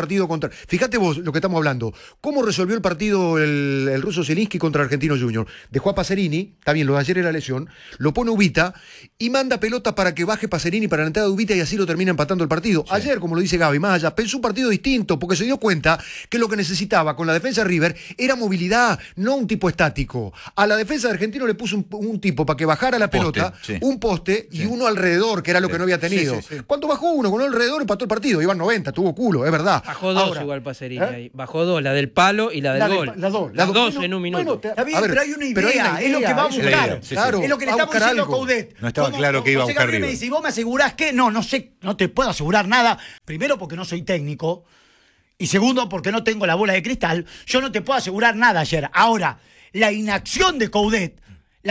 Fíjate vos lo que estamos hablando. ¿Cómo resolvió el partido el ruso Zielinski contra Argentino Junior? Dejó a Pacerini, está bien, lo de ayer era lesión, lo pone Ubita y manda pelota para que baje Pacerini para la entrada de Ubita y así lo termina empatando el partido. Sí. Ayer, como lo dice Gaby, más allá, pensó un partido distinto porque se dio cuenta que lo que necesitaba con la defensa de River era movilidad, no un tipo estático. A la defensa de Argentino le puso un tipo para que bajara la pelota, un poste y uno alrededor, que era lo que no había tenido. ¿Cuánto bajó uno? Con uno alrededor empató el partido. Iban 90, tuvo culo, es verdad. Bajó dos igual Pacerini ahí. Bajó dos, la del palo y la del gol. Las dos en un minuto. Está bien, pero hay una idea, es lo que va a buscar. Claro, es lo que le estamos diciendo a Coudet. No estaba claro que iba a buscar River. Me dice, ¿y vos me asegurás que? No sé, no te puedo asegurar nada. Primero porque no soy técnico. Y segundo, porque no tengo la bola de cristal, yo no te puedo asegurar nada ayer. Ahora, la inacción de Coudet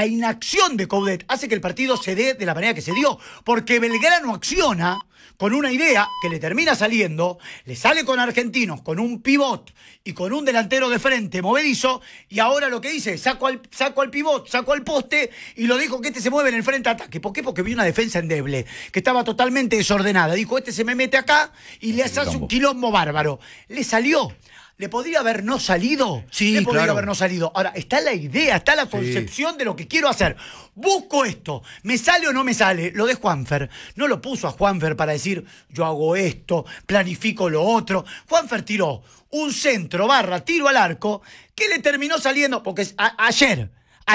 hace que el partido se dé de la manera que se dio. Porque Belgrano acciona con una idea que le termina saliendo, le sale con Argentinos, con un pivot y con un delantero de frente movedizo, y ahora lo que dice, saco al pivot, saco al poste y lo dejo que se mueve en el frente ataque. ¿Por qué? Porque vi una defensa endeble, que estaba totalmente desordenada. Dijo, se me mete acá y le hace un quilombo bárbaro. Le salió. ¿Le podría haber no salido? Sí, le podría haber no salido. Ahora, está la idea, está la concepción de lo que quiero hacer. Busco esto. ¿Me sale o no me sale? Lo de Juanfer. No lo puso a Juanfer para decir, yo hago esto, planifico lo otro. Juanfer tiró un centro / tiro al arco que le terminó saliendo. Porque ayer,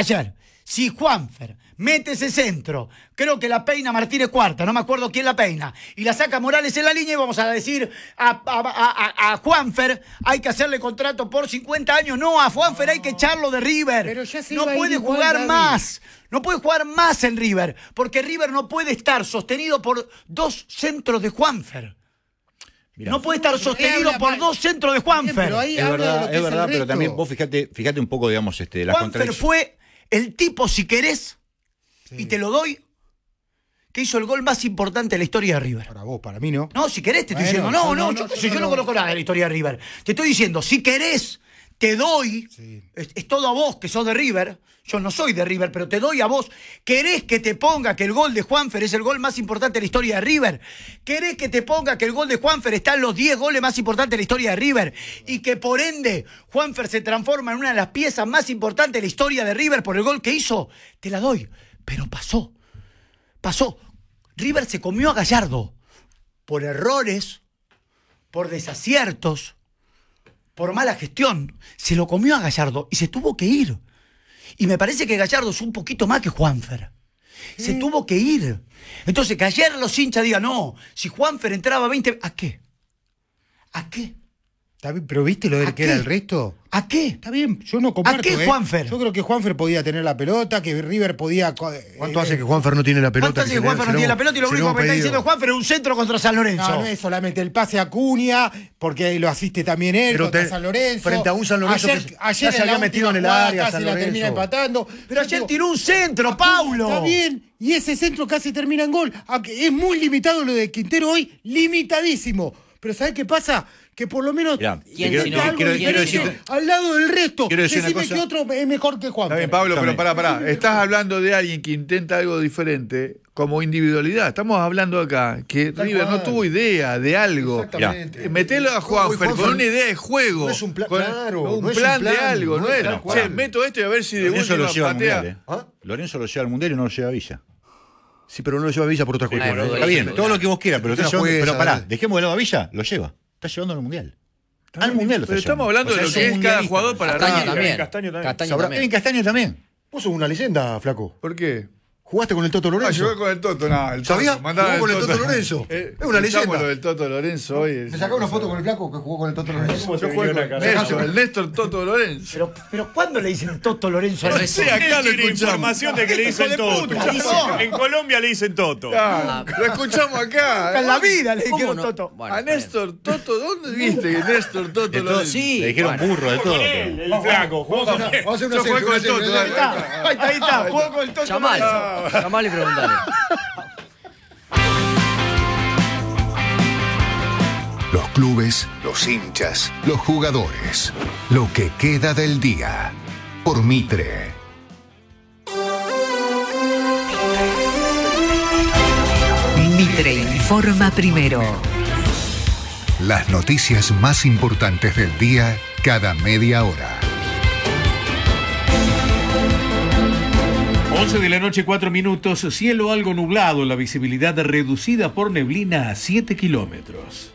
si Juanfer mete ese centro, creo que la peina Martínez Cuarta, no me acuerdo quién la peina, y la saca Morales en la línea y vamos a decir a Juanfer hay que hacerle contrato por 50 años. No, a Juanfer hay que echarlo de River. Pero ya no puede jugar más. No puede jugar más en River, porque River no puede estar sostenido por dos centros de Juanfer. Mirá. No puede estar sostenido por dos centros de Juanfer. Pero ahí es verdad, pero también vos fíjate un poco, digamos, las contradicciones. Juanfer fue el tipo, si querés, y te lo doy, que hizo el gol más importante de la historia de River. Para vos, para mí no. No, si querés te estoy diciendo. Yo no conozco nada de la historia de River. Te estoy diciendo, si querés, te doy. Sí. Es todo a vos que sos de River. Yo no soy de River, pero te doy a vos. ¿Querés que te ponga que el gol de Juanfer es el gol más importante de la historia de River? ¿Querés que te ponga que el gol de Juanfer está en los 10 goles más importantes de la historia de River? Y que por ende Juanfer se transforma en una de las piezas más importantes de la historia de River por el gol que hizo. Te la doy. Pero pasó. River se comió a Gallardo por errores, por desaciertos, por mala gestión. Se lo comió a Gallardo y se tuvo que ir. Y me parece que Gallardo es un poquito más que Juanfer. Se tuvo que ir. Entonces, que ayer los hinchas digan, no, si Juanfer entraba 20... ¿A qué? Pero ¿viste lo de que era el resto? ¿A qué? Está bien, yo no comparto. ¿A qué, Juanfer? Yo creo que Juanfer podía tener la pelota, que River podía... ¿Cuánto hace que Juanfer no tiene la pelota? ¿Cuánto hace que Juanfer no tiene la pelota? Y lo único que está diciendo Juanfer es un centro contra San Lorenzo. No es solamente el pase a Cunha, porque lo asiste también él contra San Lorenzo. Frente a un San Lorenzo ayer se había metido en el área, casi la termina empatando. Pero ayer tiró un centro, Paulo. Está bien, y ese centro casi termina en gol. Aunque es muy limitado lo de Quintero hoy, limitadísimo. Pero ¿sabés qué pasa? Que por lo menos quiero decir, al lado del resto. Quiero decir decime que otro es mejor que Juan. Está bien, Pablo, pero pará. Estás hablando de alguien que intenta algo diferente como individualidad. Estamos hablando acá que River no tuvo idea de algo. Exactamente. Metelo a Juanfer con una idea de juego. No es un plan, un plan de algo, no era. Che, meto esto y a ver si de Lorenzo lo lleva al patea. Mundial. Lorenzo lo lleva al Mundial y no lo lleva a Villa. Sí, pero no lo lleva a Villa por otras cuestiones. Está bien, todo lo que vos quieras, pero pará, dejemos de lado a Villa, lo lleva. Está llevando al Mundial. Al Mundial lo está Pero estamos hablando de lo que es cada jugador para Castaño también. Castaño también. Vos sos una leyenda, flaco. ¿Por qué? ¿Jugaste con el Toto Lorenzo? Yo con el Toto, no. ¿Sabías? Jugó con el Toto Lorenzo. Es una leyenda. Lo del Toto Lorenzo hoy. ¿Me sacó una foto con el flaco que jugó con el Toto Lorenzo? Yo jugué con el Néstor Toto Lorenzo. Pero ¿cuándo le dicen Toto Lorenzo? No sé, acá lo escuchamos. Información de que le dicen Toto. En Colombia le dicen Toto. Lo escuchamos acá. En la vida le dijeron Toto. A Néstor Toto, ¿dónde viste que Néstor Toto Lorenzo? Sí. Le dijeron burro de todo. El flaco, jugó con él. Yo jugué con el Toto. Ahí está, jugó con el Toto. Llamalo y preguntale. Los clubes, los hinchas, los jugadores. Lo que queda del día. Por Mitre. Mitre informa primero. Las noticias más importantes del día cada media hora. 11 de la noche, 4 minutos. Cielo algo nublado, la visibilidad reducida por neblina a 7 kilómetros.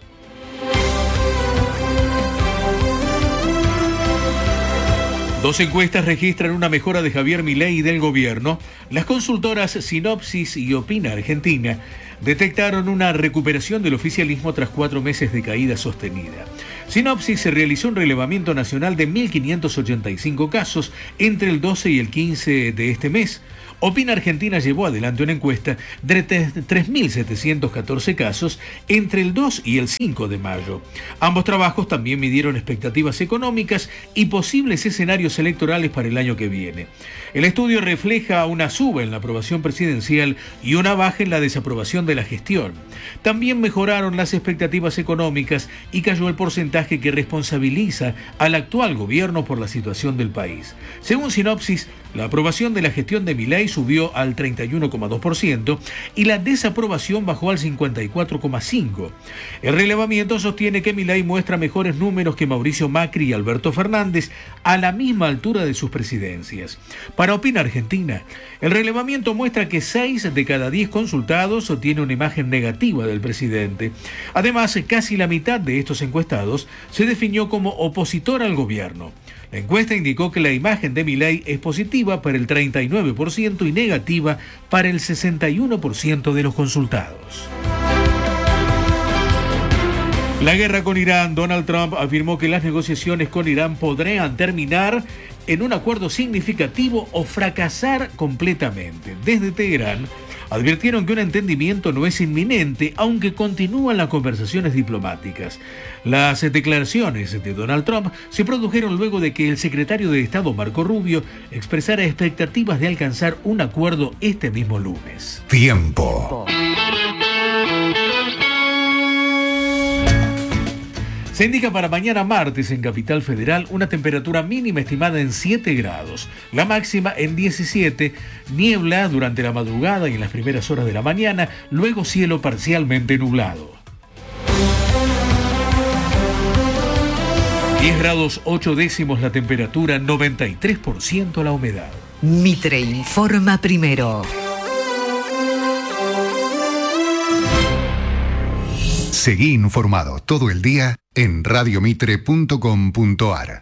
Dos encuestas registran una mejora de Javier Milei y del gobierno. Las consultoras Sinopsis y Opina Argentina detectaron una recuperación del oficialismo tras 4 meses de caída sostenida. Sinopsis se realizó un relevamiento nacional de 1.585 casos entre el 12 y el 15 de este mes. Opina Argentina llevó adelante una encuesta de 3.714 casos entre el 2 y el 5 de mayo. Ambos trabajos también midieron expectativas económicas y posibles escenarios electorales para el año que viene. El estudio refleja una suba en la aprobación presidencial y una baja en la desaprobación de la gestión. También mejoraron las expectativas económicas y cayó el porcentaje que responsabiliza al actual gobierno por la situación del país. Según Sinopsis, la aprobación de la gestión de Milei subió al 31,2% y la desaprobación bajó al 54,5%. El relevamiento sostiene que Milei muestra mejores números que Mauricio Macri y Alberto Fernández a la misma altura de sus presidencias. Para Opina Argentina, el relevamiento muestra que 6 de cada 10 consultados tiene una imagen negativa del presidente. Además, casi la mitad de estos encuestados se definió como opositor al gobierno. La encuesta indicó que la imagen de Milei es positiva para el 39% y negativa para el 61% de los consultados. La guerra con Irán. Donald Trump afirmó que las negociaciones con Irán podrían terminar en un acuerdo significativo o fracasar completamente. Desde Teherán advirtieron que un entendimiento no es inminente, aunque continúan las conversaciones diplomáticas. Las declaraciones de Donald Trump se produjeron luego de que el secretario de Estado, Marco Rubio, expresara expectativas de alcanzar un acuerdo este mismo lunes. Tiempo. Se indica para mañana martes en Capital Federal una temperatura mínima estimada en 7 grados, la máxima en 17, niebla durante la madrugada y en las primeras horas de la mañana, luego cielo parcialmente nublado. 10 grados 8 décimos la temperatura, 93% la humedad. Mitre informa primero. Seguí informado todo el día en radiomitre.com.ar.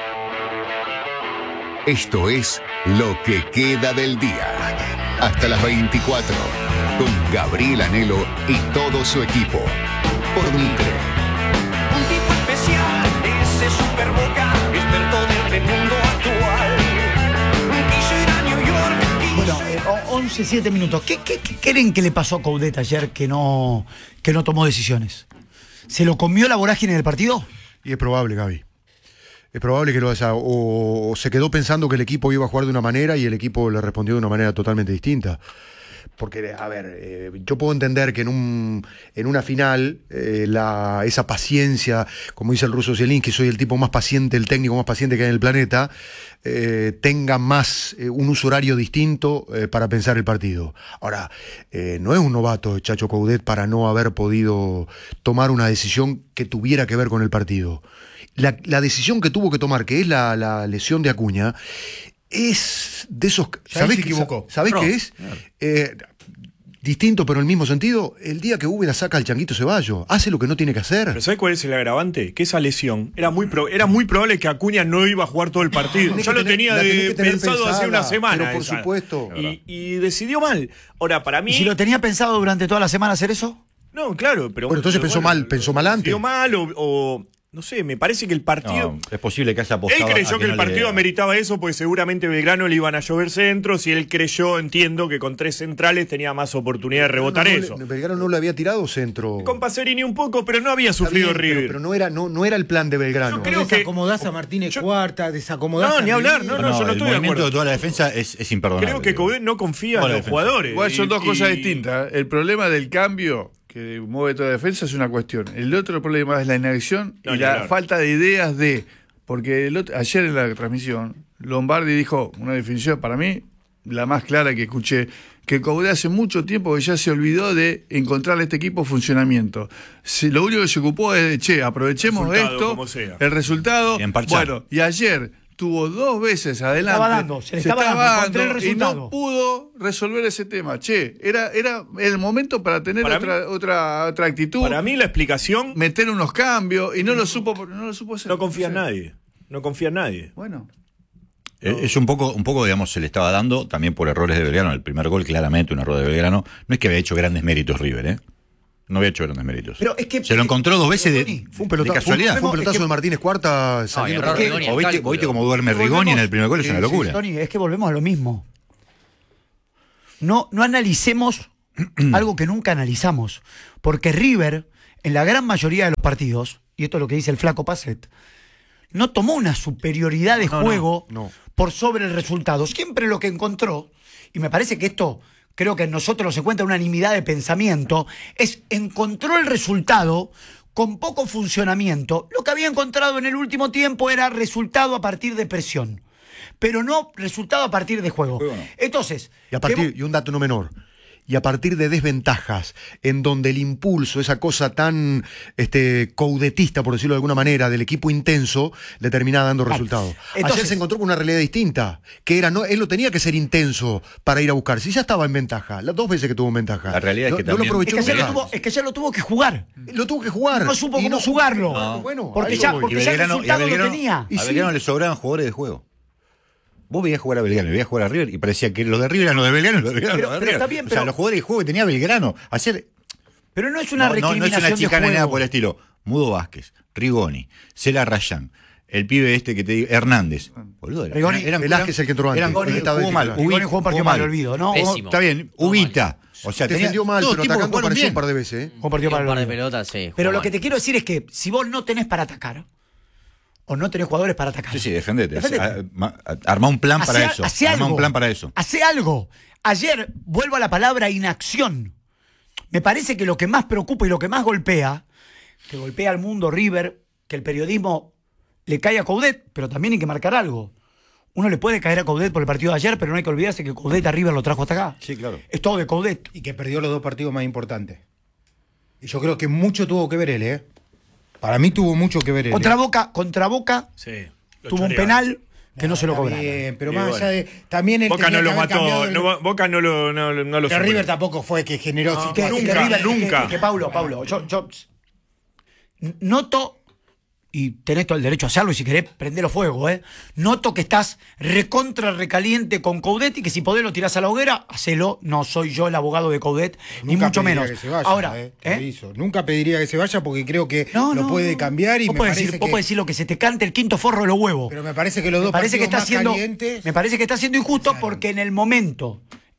Esto es Lo que queda del día. Hasta las 24. Con Gabriel Anhelo y todo su equipo. Por Mitre. Un tipo especial, ese Super Boca, experto del mundo actual. Quiso ir a New York. Bueno, 11:07 minutos. ¿Qué creen que le pasó a Coudet ayer que no tomó decisiones? ¿Se lo comió la vorágine del partido? Y es probable, Gaby. Es probable que o se quedó pensando que el equipo iba a jugar de una manera y el equipo le respondió de una manera totalmente distinta. Porque, a ver, yo puedo entender que en una final esa paciencia, como dice el ruso Zielinski, soy el tipo más paciente, el técnico más paciente que hay en el planeta, tenga más un uso horario distinto para pensar el partido. Ahora, no es un novato Chacho Coudet para no haber podido tomar una decisión que tuviera que ver con el partido. La decisión que tuvo que tomar, que es la lesión de Acuña, es de esos... ¿Sabés qué es? Distinto pero en el mismo sentido, el día que Úbeda saca al Changuito Ceballos, hace lo que no tiene que hacer. ¿Pero sabés cuál es el agravante? Que esa lesión era muy probable que Acuña no iba a jugar todo el partido. Ya lo tenía pensado hace una semana. Pero por supuesto. Y decidió mal. Ahora, para mí... ¿Y si lo tenía pensado durante toda la semana hacer eso? No, claro, pero... Bueno, entonces pensó mal antes. Decidió mal o no sé, me parece que el partido... No, es posible que haya apostado. Él creyó que el partido ameritaba eso, porque seguramente Belgrano le iban a llover centros, y él creyó, entiendo, que con 3 centrales tenía más oportunidad de rebotar eso. Belgrano no le había tirado centro. Con Pacerini un poco, pero no había sufrido River. Pero no era el plan de Belgrano. Yo creo que desacomodás a Martínez cuarta, desacomodás No, ni hablar, yo no estoy de acuerdo. El movimiento de toda la defensa es imperdonable. Creo que Coudet no confía en los jugadores. Igual son dos cosas distintas. El problema del cambio, que mueve toda la defensa, es una cuestión. El otro problema es la inacción y la falta de ideas porque ayer en la transmisión, Lombardi dijo una definición para mí, la más clara que escuché, que Coudet hace mucho tiempo que ya se olvidó de encontrarle a este equipo funcionamiento. Lo único que se ocupó es de, aprovechemos esto, el resultado. Bueno, y ayer tuvo 2 veces adelante. Se le estaba dando y no pudo resolver ese tema. Era el momento para tener otra actitud. Para mí la explicación... Meter unos cambios y no lo supo hacer. No confía en nadie. No confía en nadie. Bueno. Es un poco, digamos, se le estaba dando también por errores de Belgrano. El primer gol, claramente, un error de Belgrano. No es que había hecho grandes méritos River, ¿eh? No había hecho grandes méritos. Pero es que, se lo encontró 2 veces de casualidad. Fue un pelotazo de Martínez Cuarta saliendo. O viste cómo duerme Rigoni en el primer gol, es una locura. Tony, es que volvemos a lo mismo. No analicemos algo que nunca analizamos. Porque River, en la gran mayoría de los partidos, y esto es lo que dice el flaco Pacet, no tomó una superioridad de juego por sobre el resultado. Siempre lo que encontró, y me parece que esto, creo que en nosotros se encuentra unanimidad de pensamiento, encontró el resultado con poco funcionamiento. Lo que había encontrado en el último tiempo era resultado a partir de presión, pero no resultado a partir de juego. Entonces... Y un dato no menor. Y a partir de desventajas, en donde el impulso, esa cosa tan coudetista, por decirlo de alguna manera, del equipo intenso, le terminaba dando resultados. Ayer se encontró con una realidad distinta, que era, él no tenía que ser intenso para ir a buscar, si ya estaba en ventaja, las 2 veces que tuvo en ventaja. La realidad es que también... no lo aprovechó. Es que ayer lo tuvo que jugar. Lo tuvo que jugar. No supo cómo jugarlo. No. Bueno, porque ya el resultado lo tenía. A Belgrano le sobraban jugadores de juego. Vos veías jugar a Belgrano, veías jugar a River y parecía que los de River eran los de Belgrano y los de Belgrano los de River. Está bien, o sea, los jugadores de juego que tenía Belgrano. Pero no es una recriminación no es una chicana de ni nada juego. por el estilo. Mudo Vázquez, Rigoni, Cela Rayán, el pibe que te digo, Hernández. Boludo, Velázquez el que entró antes. Jugó mal. Rigoni jugó un partido mal, olvido, ¿no? Está bien, Huguita. O sea, defendió mal, pero atacando apareció un par de veces. Un par de pelotas, sí. Pero lo que te quiero decir es que si vos no tenés para atacar, o no tenés jugadores para atacar. Sí, defendete. Armá un plan para eso. Armá un plan para eso. Hacé algo. Ayer, vuelvo a la palabra inacción. Me parece que lo que más preocupa y lo que más golpea, que golpea al mundo River, que el periodismo le cae a Coudet, pero también hay que marcar algo. Uno le puede caer a Coudet por el partido de ayer, pero no hay que olvidarse que Coudet a River lo trajo hasta acá. Sí, claro. Es todo de Coudet. Y que perdió los 2 partidos más importantes. Y yo creo que mucho tuvo que ver él, ¿eh? Para mí tuvo mucho que ver él. Contra Boca sí, tuvo un penal que no se lo cobraron. Pero más allá de... También él Boca no lo mató. Boca no lo Pero River tampoco fue que generó... Nunca. Que Paulo, yo noto, y tenés todo el derecho a hacerlo, y si querés prendelo fuego, noto que estás recontra recaliente con Coudet y que si podés lo tirás a la hoguera, hacelo. No soy yo el abogado de Coudet, ni mucho menos. Que se vaya, ahora, nunca pediría que se vaya porque creo que lo puede cambiar y vos podés decir lo que se te cante el quinto forro de los huevos. Pero me parece que los dos partidos más calientes... Me parece que está siendo injusto porque en el momento,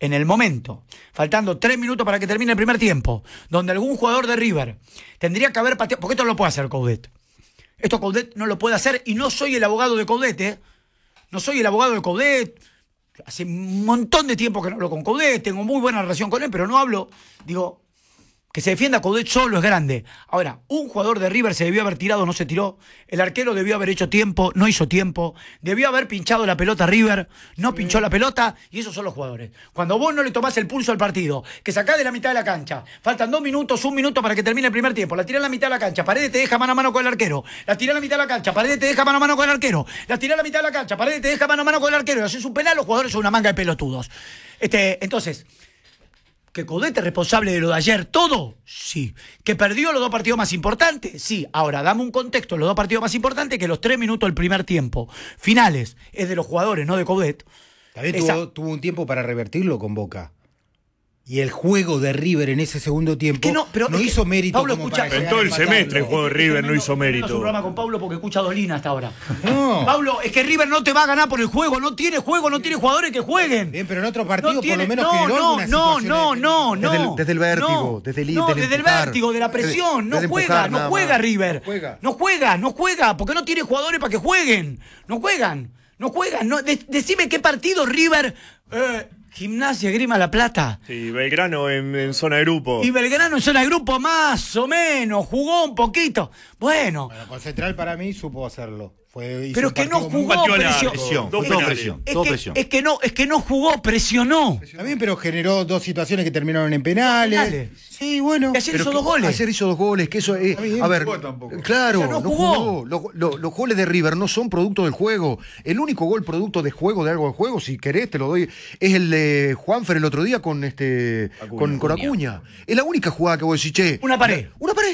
faltando 3 minutos para que termine el primer tiempo, donde algún jugador de River tendría que haber pateado, porque esto lo puede hacer Coudet. Esto Coudet no lo puede hacer y no soy el abogado de Coudet, No soy el abogado de Coudet. Hace un montón de tiempo que no hablo con Coudet, tengo muy buena relación con él, pero no hablo, que se defienda Coudet solo es grande. Ahora, un jugador de River se debió haber tirado, no se tiró. El arquero debió haber hecho tiempo, no hizo tiempo. Debió haber pinchado la pelota a River, no pinchó la pelota. Y esos son los jugadores. Cuando vos no le tomás el pulso al partido, que sacás de la mitad de la cancha, faltan 2 minutos, 1 minuto para que termine el primer tiempo. La tirás en la mitad de la cancha, Paredes te deja mano a mano con el arquero. La tirás en la mitad de la cancha, Paredes te deja mano a mano con el arquero. La tirás en la mitad de la cancha, Paredes te deja mano a mano con el arquero. Y haces un penal, los jugadores son una manga de pelotudos. Entonces... ¿Que Coudet es responsable de lo de ayer todo? Sí. ¿Que perdió los 2 partidos más importantes? Sí. Ahora, dame un contexto, los 2 partidos más importantes, que los 3 minutos del primer tiempo finales es de los jugadores, no de Coudet. Tuvo un tiempo para revertirlo con Boca. Y el juego de River en ese segundo tiempo no hizo mérito. Pablo como escucha, para en todo el semestre el juego de River no hizo mérito. Es un programa con Pablo porque escucha a Dolina hasta ahora. No. Pablo, es que River no te va a ganar por el juego, no tiene jugadores que jueguen. Bien, pero en otro partido por lo menos generó alguna situación. Desde el vértigo, desde el vértigo, de la presión, no juega River. No juega, porque no tiene jugadores para que jueguen. No juegan. Decime qué partido River Gimnasia Esgrima La Plata. Sí, Belgrano en zona de grupo. Y Belgrano en zona de grupo más o menos, jugó un poquito. Bueno con Central para mí supo hacerlo. Pero que no jugó, presión. Es que no jugó, presionó. También, pero generó 2 situaciones que terminaron en penales. Sí, bueno. Y ayer hizo 2 goles. Ayer hizo 2 goles, que eso a ver, claro, no jugó. Los goles de River no son producto del juego. El único gol producto de juego, de algo de juego, si querés te lo doy, es el de Juanfer el otro día con Acuña. Es la única jugada que vos decís, che. Una pared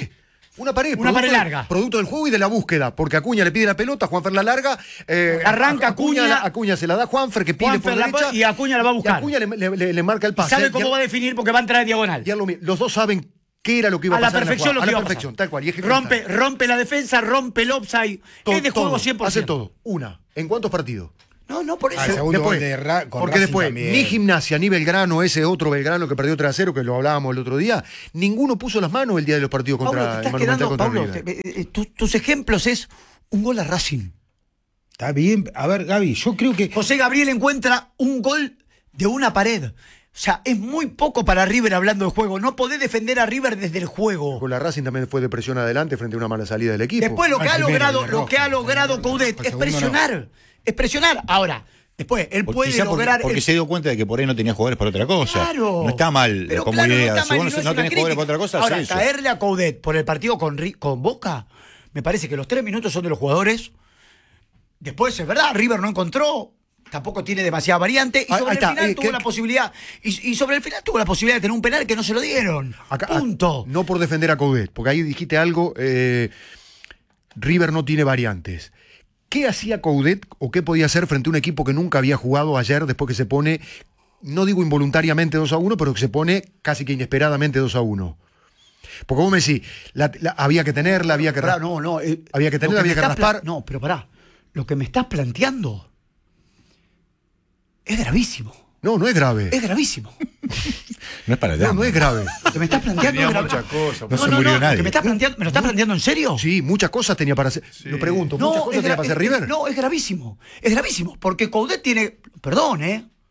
larga. Producto del juego y de la búsqueda. Porque Acuña le pide la pelota, Juanfer la larga. Arranca Acuña se la da a Juanfer, que pide por derecha. Y Acuña la va a buscar. Y Acuña le marca el pase. ¿Sabe cómo va a definir? Porque va a entrar a diagonal. Los dos saben qué era lo que iba a pasar. A la perfección lo que iba a pasar. Tal cual. Y rompe la defensa, rompe el offside. Es de juego 100%. Hace todo. ¿En cuántos partidos? No, por eso. Porque después, ni Gimnasia, ni Belgrano, ese otro Belgrano que perdió 3-0, que lo hablábamos el otro día, ninguno puso las manos el día de los partidos contra el Monumental contra River. Tus ejemplos es un gol a Racing. Está bien. A ver, Gaby, yo creo que... José Gabriel encuentra un gol de una pared. O sea, es muy poco para River hablando de juego. No podés defender a River desde el juego. Con la Racing también fue de presión adelante frente a una mala salida del equipo. Después lo que ha logrado Coudet es presionar. Es presionar. Ahora, después, él puede lograr... Porque se dio cuenta de que por ahí no tenía jugadores para otra cosa. Claro. No está mal como idea. Si vos no tenés jugadores para otra cosa, ahora, hace eso. caerle a Coudet por el partido con Boca, me parece que los 3 minutos son de los jugadores. Después, es verdad, River no encontró, tampoco tiene demasiada variante. Y sobre el final tuvo la posibilidad. Y sobre el final tuvo la posibilidad de tener un penal que no se lo dieron. Punto. No por defender a Coudet, porque ahí dijiste algo, River no tiene variantes. ¿Qué hacía Coudet o qué podía hacer frente a un equipo que nunca había jugado ayer después que se pone, no digo involuntariamente 2-1, pero que se pone casi que inesperadamente 2-1? Porque vos me decís, había que tenerla, había que raspar. Había que tenerla, había que raspar. No, pero pará. Lo que me estás planteando es gravísimo. No es grave. Es gravísimo. No es para allá. No es grave. Lo que me estás planteando es grave. Muchas cosas. No se murió nadie. ¿Me lo estás planteando en serio? Sí, muchas cosas tenía para hacer. Sí. Lo pregunto, ¿muchas cosas tenía para hacer River? No, es gravísimo. Es gravísimo. Porque Coudet tiene. Perdón.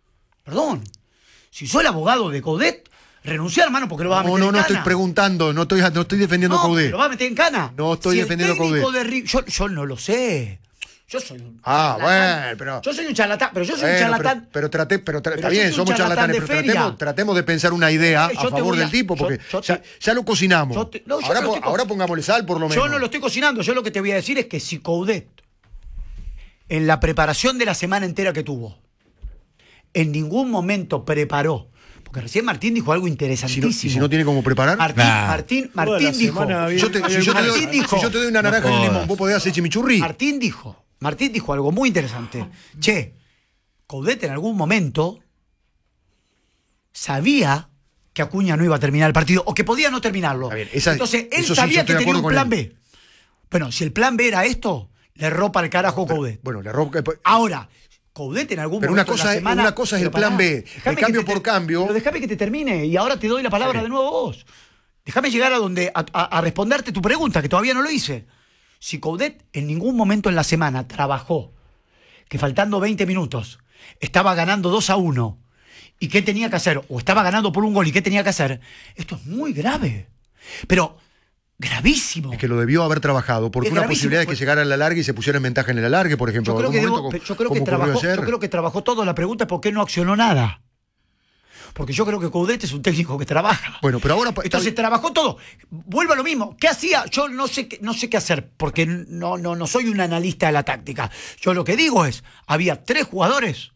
Si soy el abogado de Coudet, renunciar, hermano, porque lo vas a meter en cana. No estoy preguntando, no estoy defendiendo a Coudet. Lo vas a meter en cana. No estoy defendiendo a Coudet. Yo no lo sé. Yo soy un bueno, pero... Yo soy un charlatán, pero yo soy un charlatán... Pero está bien, somos charlatanes, pero tratemos de pensar una idea a favor del tipo, porque ya lo cocinamos. Ahora pongámosle sal, por lo menos. Yo no lo estoy cocinando, yo lo que te voy a decir es que si Coudet, en la preparación de la semana entera que tuvo, en ningún momento preparó, porque recién Martín dijo algo interesantísimo. Si no tiene cómo preparar... Martín dijo... Si yo te doy una naranja y un limón, ¿vos podés hacer chimichurri? Martín dijo algo muy interesante. Coudet en algún momento sabía que Acuña no iba a terminar el partido o que podía no terminarlo. Entonces él sabía que tenía un plan B. Bueno, si el plan B era esto, le ropa el carajo a Coudet. Bueno, le ropa... Ahora, Coudet en algún momento de la semana... Una cosa es el plan B, el cambio por cambio... Pero déjame que te termine y ahora te doy la palabra de nuevo vos. Déjame llegar a responderte tu pregunta, que todavía no lo hice. Si Coudet en ningún momento en la semana trabajó, que faltando 20 minutos estaba ganando 2-1, ¿y qué tenía que hacer? O estaba ganando por un gol, ¿y qué tenía que hacer? Esto es muy grave. Pero gravísimo. Es que lo debió haber trabajado, porque una posibilidad de que llegara a la larga y se pusiera en ventaja en el alargue, por ejemplo. Yo creo que trabajó todo. La pregunta es por qué no accionó nada. Porque yo creo que Coudet es un técnico que trabaja. Bueno, pero ahora... Entonces trabajó todo. Vuelvo a lo mismo. ¿Qué hacía? Yo no sé qué hacer, porque no soy un analista de la táctica. Yo lo que digo es, había 3 jugadores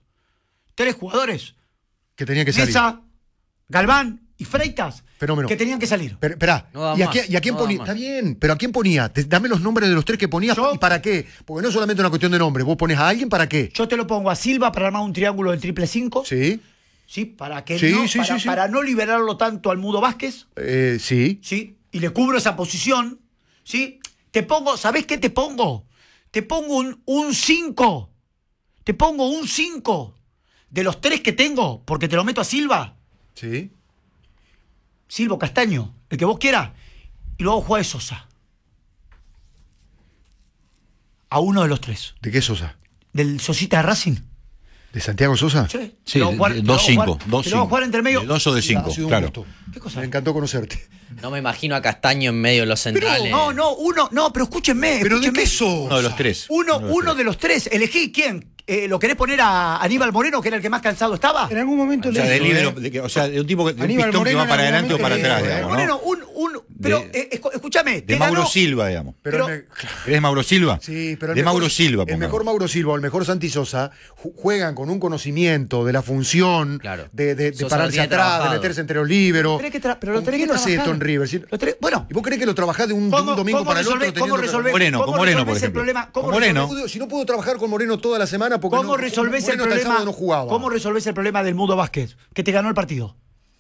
que tenían que salir. Mesa, Galván y Freitas. Fenómeno. Que tenían que salir. Pero, esperá, ¿y a quién ponía? Está bien, pero ¿a quién ponía? Dame los nombres de los 3 que ponías y para qué. Porque no es solamente una cuestión de nombre. ¿Vos pones a alguien para qué? Yo te lo pongo a Silva para armar un triángulo del 5-5. Sí. Sí, para no liberarlo tanto al Mudo Vázquez. Sí. Sí, y le cubro esa posición. Sí, te pongo, ¿sabés qué te pongo? Te pongo un 5. Te pongo un 5 de los 3 que tengo, porque te lo meto a Silva. Sí. Silva Castaño, el que vos quieras. Y luego juega de Sosa. A uno de los 3. ¿De qué Sosa? Del Sosita de Racing. ¿De Santiago Sosa? Sí. Sí, 2-5. Lo vamos a jugar entre medio. De 2 o de 5, claro. ¿Qué cosa? Me encantó conocerte. No me imagino a Castaño en medio de los centrales. Pero escúchenme. ¿Pero de qué sos? Uno de los tres. Uno de los tres. Elegí quién. ¿Lo querés poner a Aníbal Moreno, que era el que más cansado estaba? En algún momento de un tipo de un pistón que va para adelante o para atrás, digamos, Moreno, pero escúchame. De Mauro Silva, digamos. ¿Eres Mauro Silva? Sí, pero Mauro Silva. El mejor Mauro Silva o el mejor Santi Sosa juegan con un conocimiento de la función, de pararse atrás, de meterse entre los líberos. Pero lo tenés que no hace esto en River? Bueno. ¿Y vos crees que lo trabajás de un domingo para el otro? ¿Cómo resolvés Moreno, por ejemplo. Si no puedo trabajar con Moreno toda la semana porque ¿Cómo resolvés el problema? No jugaba. ¿Cómo resolvés el problema del Mudo Vázquez? Que te ganó el partido.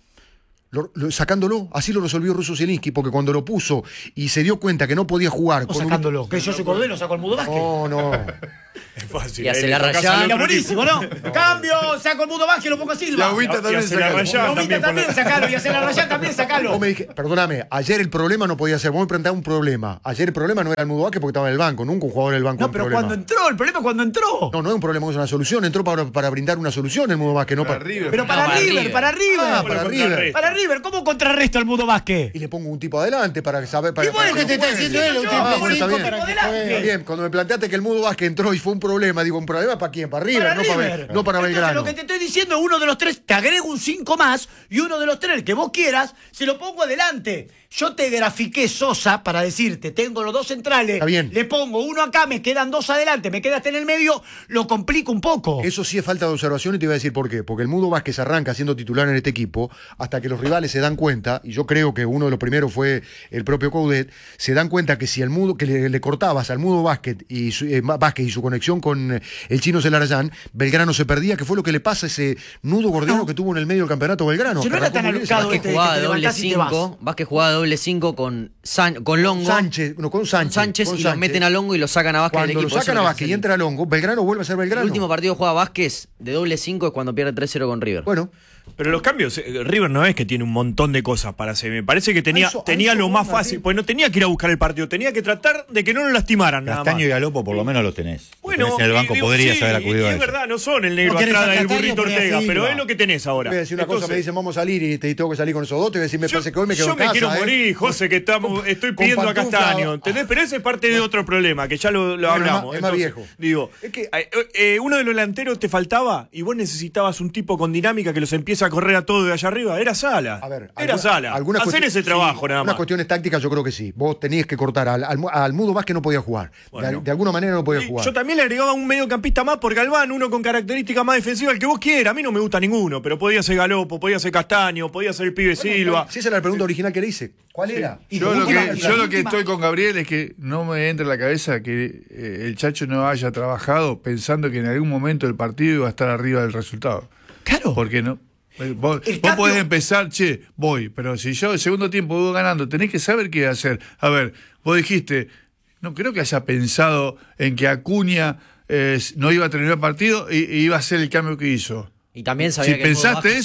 Sacándolo, así lo resolvió Russo Zielinski, porque cuando lo puso y se dio cuenta que no podía jugar sacándolo, que yo soy Cordero, saco el Mudo Vázquez. No. Es fácil. Y hace la rayada. Era buenísimo, ¿no? Cambio, saco el Mudo Vázquez y lo pongo a Silva. Y Agüita también sacalo. Y hace la rayada también sacalo. Vos me dije, perdóname, ayer el problema no podía ser. Vos me preguntabas un problema. Ayer el problema no era el Mudo Vázquez porque estaba en el banco. Nunca un jugador del banco. No, pero cuando entró, el problema es cuando entró. No es un problema, es una solución. Entró para brindar una solución el Mudo Vázquez, no para River. Pero para River. Para River. Para River, ¿cómo contrarresto al Mudo Vázquez? Y le pongo un tipo adelante para saber. ¿Y vos que te está diciendo él? Un tipo está bien. para que Está juegue. bien, cuando me planteaste que el Mudo Vázquez entró y fue un problema, digo, ¿un problema para quién? ¿Para River? No para Belgrano. Entonces, lo que te estoy diciendo es uno de los tres, te agrego un 5 más y uno de los tres, el que vos quieras, se lo pongo adelante. Yo te grafiqué Sosa para decirte, tengo los dos centrales, Está bien. Le pongo uno acá, me quedan dos adelante, me quedaste en el medio, lo complico un poco. Eso sí es falta de observación y te voy a decir por qué. Porque el Mudo Vázquez arranca siendo titular en este equipo hasta que los rivales se dan cuenta, y yo creo que uno de los primeros fue el propio Coudet, se dan cuenta que si el Mudo, que le cortabas al Mudo Vázquez y su conexión con el Chino Celarayán, Belgrano se perdía, que fue lo que le pasa a ese nudo gordiano que tuvo en el medio del campeonato Belgrano. Si no era tan alocado Vázquez jugaba doble 5. Vázquez jugaba doble 5 con Longo. Con Sánchez. Y lo meten a Longo y lo sacan a Vázquez del equipo. Cuando lo sacan a Vázquez y entra a Longo, Belgrano vuelve a ser Belgrano. El último partido juega Vázquez de doble 5 es cuando pierde 3-0 con River. Bueno. Pero los cambios, River no es que tiene un montón de cosas para hacer. Me parece que tenía lo más fácil, pues no tenía que ir a buscar el partido, tenía que tratar de que no lo lastimaran. Castaño y Galopo por lo menos los tenés. Bueno, en el banco podrías haber acudido a es eso. verdad, no son el negro atrás del burrito Ortega, pero es lo que tenés ahora. Voy a decir una cosa, me dicen vamos a salir y tengo que salir con esos dos, te voy a decir, me parece que hoy me quedo en casa. Yo me quiero morir, José, que estoy pidiendo a Castaño, ¿entendés? Pero ese es parte de otro problema, que ya lo hablamos. Es más viejo. Digo, uno de los delanteros te faltaba y vos necesitabas un tipo con dinámica que los empiece a correr a todo de allá arriba. Era Sala. A ver, era Sala. Hacer ese trabajo nada más. Unas cuestiones tácticas yo creo que sí. Vos tenías que cortar al Mudo Vázquez, no podía jugar. Bueno. De alguna manera no podía jugar. Yo también le agregaba un mediocampista más por Galván, uno con características más defensivas, el que vos quieras. A mí no me gusta ninguno, pero podía ser Galopo, podía ser Castaño, podía ser el pibe Silva. Si esa era la pregunta original que le hice. ¿Cuál era? Yo lo que estoy con Gabriel es que no me entra en la cabeza que el Chacho no haya trabajado pensando que en algún momento el partido iba a estar arriba del resultado. Claro. Porque no. Vos podés empezar, voy, pero si yo el segundo tiempo voy ganando, tenés que saber qué hacer. A ver, vos dijiste, no creo que haya pensado en que Acuña no iba a terminar el partido y iba a hacer el cambio que hizo. Y también sabía si pensaste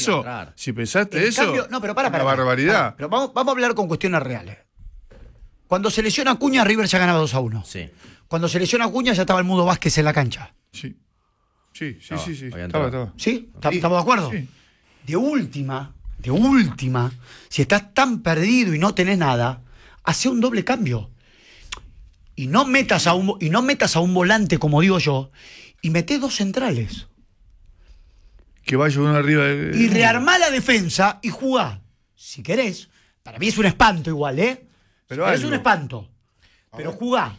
eso, no, pero para, una barbaridad. Pero vamos a hablar con cuestiones reales. Cuando se lesiona Acuña, River ya ganaba 2-1. Sí. Cuando se lesiona Acuña, ya estaba el Mudo Vázquez en la cancha. Sí. Estaba. ¿Sí? ¿Estamos de acuerdo? Sí. De última, si estás tan perdido y no tenés nada, hace un doble cambio. Y no metas a un volante, como digo yo, y metés dos centrales. Que vaya uno arriba y rearmá la defensa y jugá. Si querés. Para mí es un espanto igual, Pero es un espanto. Pero jugá.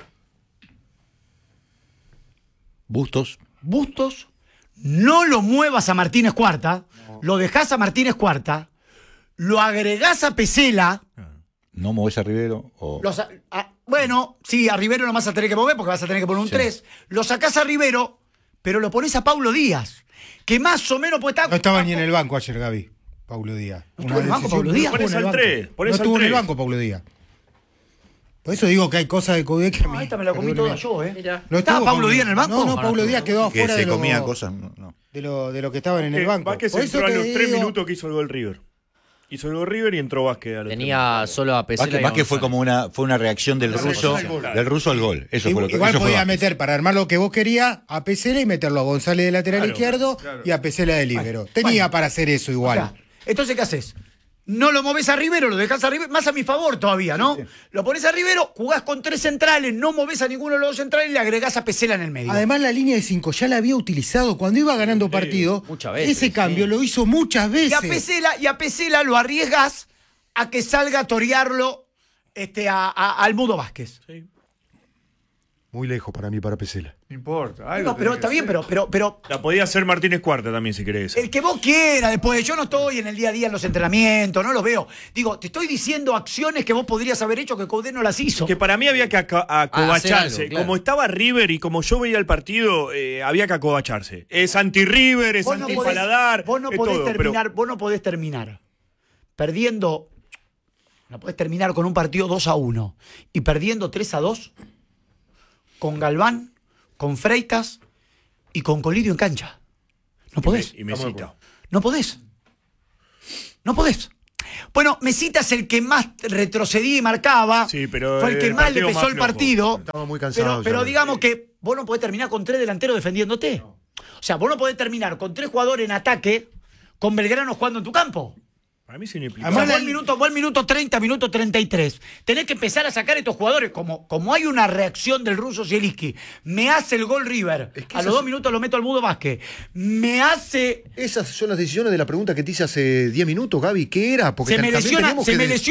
Bustos. No lo muevas a Martínez Cuarta. Lo dejás a Martínez Cuarta. Lo agregás a Pesela. ¿No movés a Rivero? Bueno, sí, a Rivero no vas a tener que mover porque vas a tener que poner un 3. Lo sacás a Rivero, pero lo pones a Paulo Díaz. Que más o menos puede estar. No estaba ni en el banco ayer, Gaby. Paulo Díaz. ¿No estuvo en el banco Paulo Díaz? Pones al 3. No estuvo en el banco Paulo Díaz. Por eso digo que hay cosas de Coudet que a mí. Ahí me la comí toda yo, ¿No estaba Paulo Díaz en el banco? No, Paulo Díaz quedó afuera de comía cosas, de lo que estaban en el banco. Vázquez entró a los 3 minutos que hizo el gol River. Hizo el gol River y entró Vázquez. Tenía solo a Pesela. Vázquez fue como una reacción del ruso al gol. Eso fue lo que igual eso podía meter, para armar lo que vos querías, a Pesela y meterlo a González de lateral izquierdo y a Pesela de líbero. Tenía para hacer eso igual. O sea, entonces, ¿qué haces? No lo movés a Rivero, lo dejás a Rivero, más a mi favor todavía, ¿no? Sí. Lo pones a Rivero, jugás con 3 centrales, no movés a ninguno de los 2 centrales y le agregás a Pesela en el medio. Además, la línea de 5 ya la había utilizado cuando iba ganando partido. Muchas veces. Ese cambio lo hizo muchas veces. Y a Pesela lo arriesgas a que salga a torearlo al Mudo Vázquez. Sí. Muy lejos para mí, para Pesela. No importa. No, pero está bien, pero... La podía hacer Martínez Cuarta también, si querés. El que vos quieras, después. Yo no estoy en el día a día en los entrenamientos, no los veo. Digo, te estoy diciendo acciones que vos podrías haber hecho que Coudet no las hizo. Que para mí había que acobacharse. Claro. Como estaba River y como yo veía el partido, había que acobacharse. Es anti-River, es anti-Paladar. Vos no podés terminar perdiendo... No podés terminar con un partido 2-1 y perdiendo 3-2 con Galván, con Freitas y con Colidio en cancha. No podés. Y Mesita. No podés. No podés. Bueno, Mesita es el que más retrocedía y marcaba. Sí, pero fue el que más le pesó el partido. Estaba muy cansado. Pero digamos que vos no podés terminar con 3 delanteros defendiéndote. No. O sea, vos no podés terminar con 3 jugadores en ataque con Belgrano jugando en tu campo. Para mí sí me o sea, vos al minuto 30, minuto 33. Tenés que empezar a sacar a estos jugadores. Como hay una reacción del ruso Zielinski. Me hace el gol River. Es que a los 2 minutos lo meto al Mudo Vázquez. Me hace... Esas son las decisiones de la pregunta que te hice hace 10 minutos, Gaby. ¿Qué era? Porque se me lesiona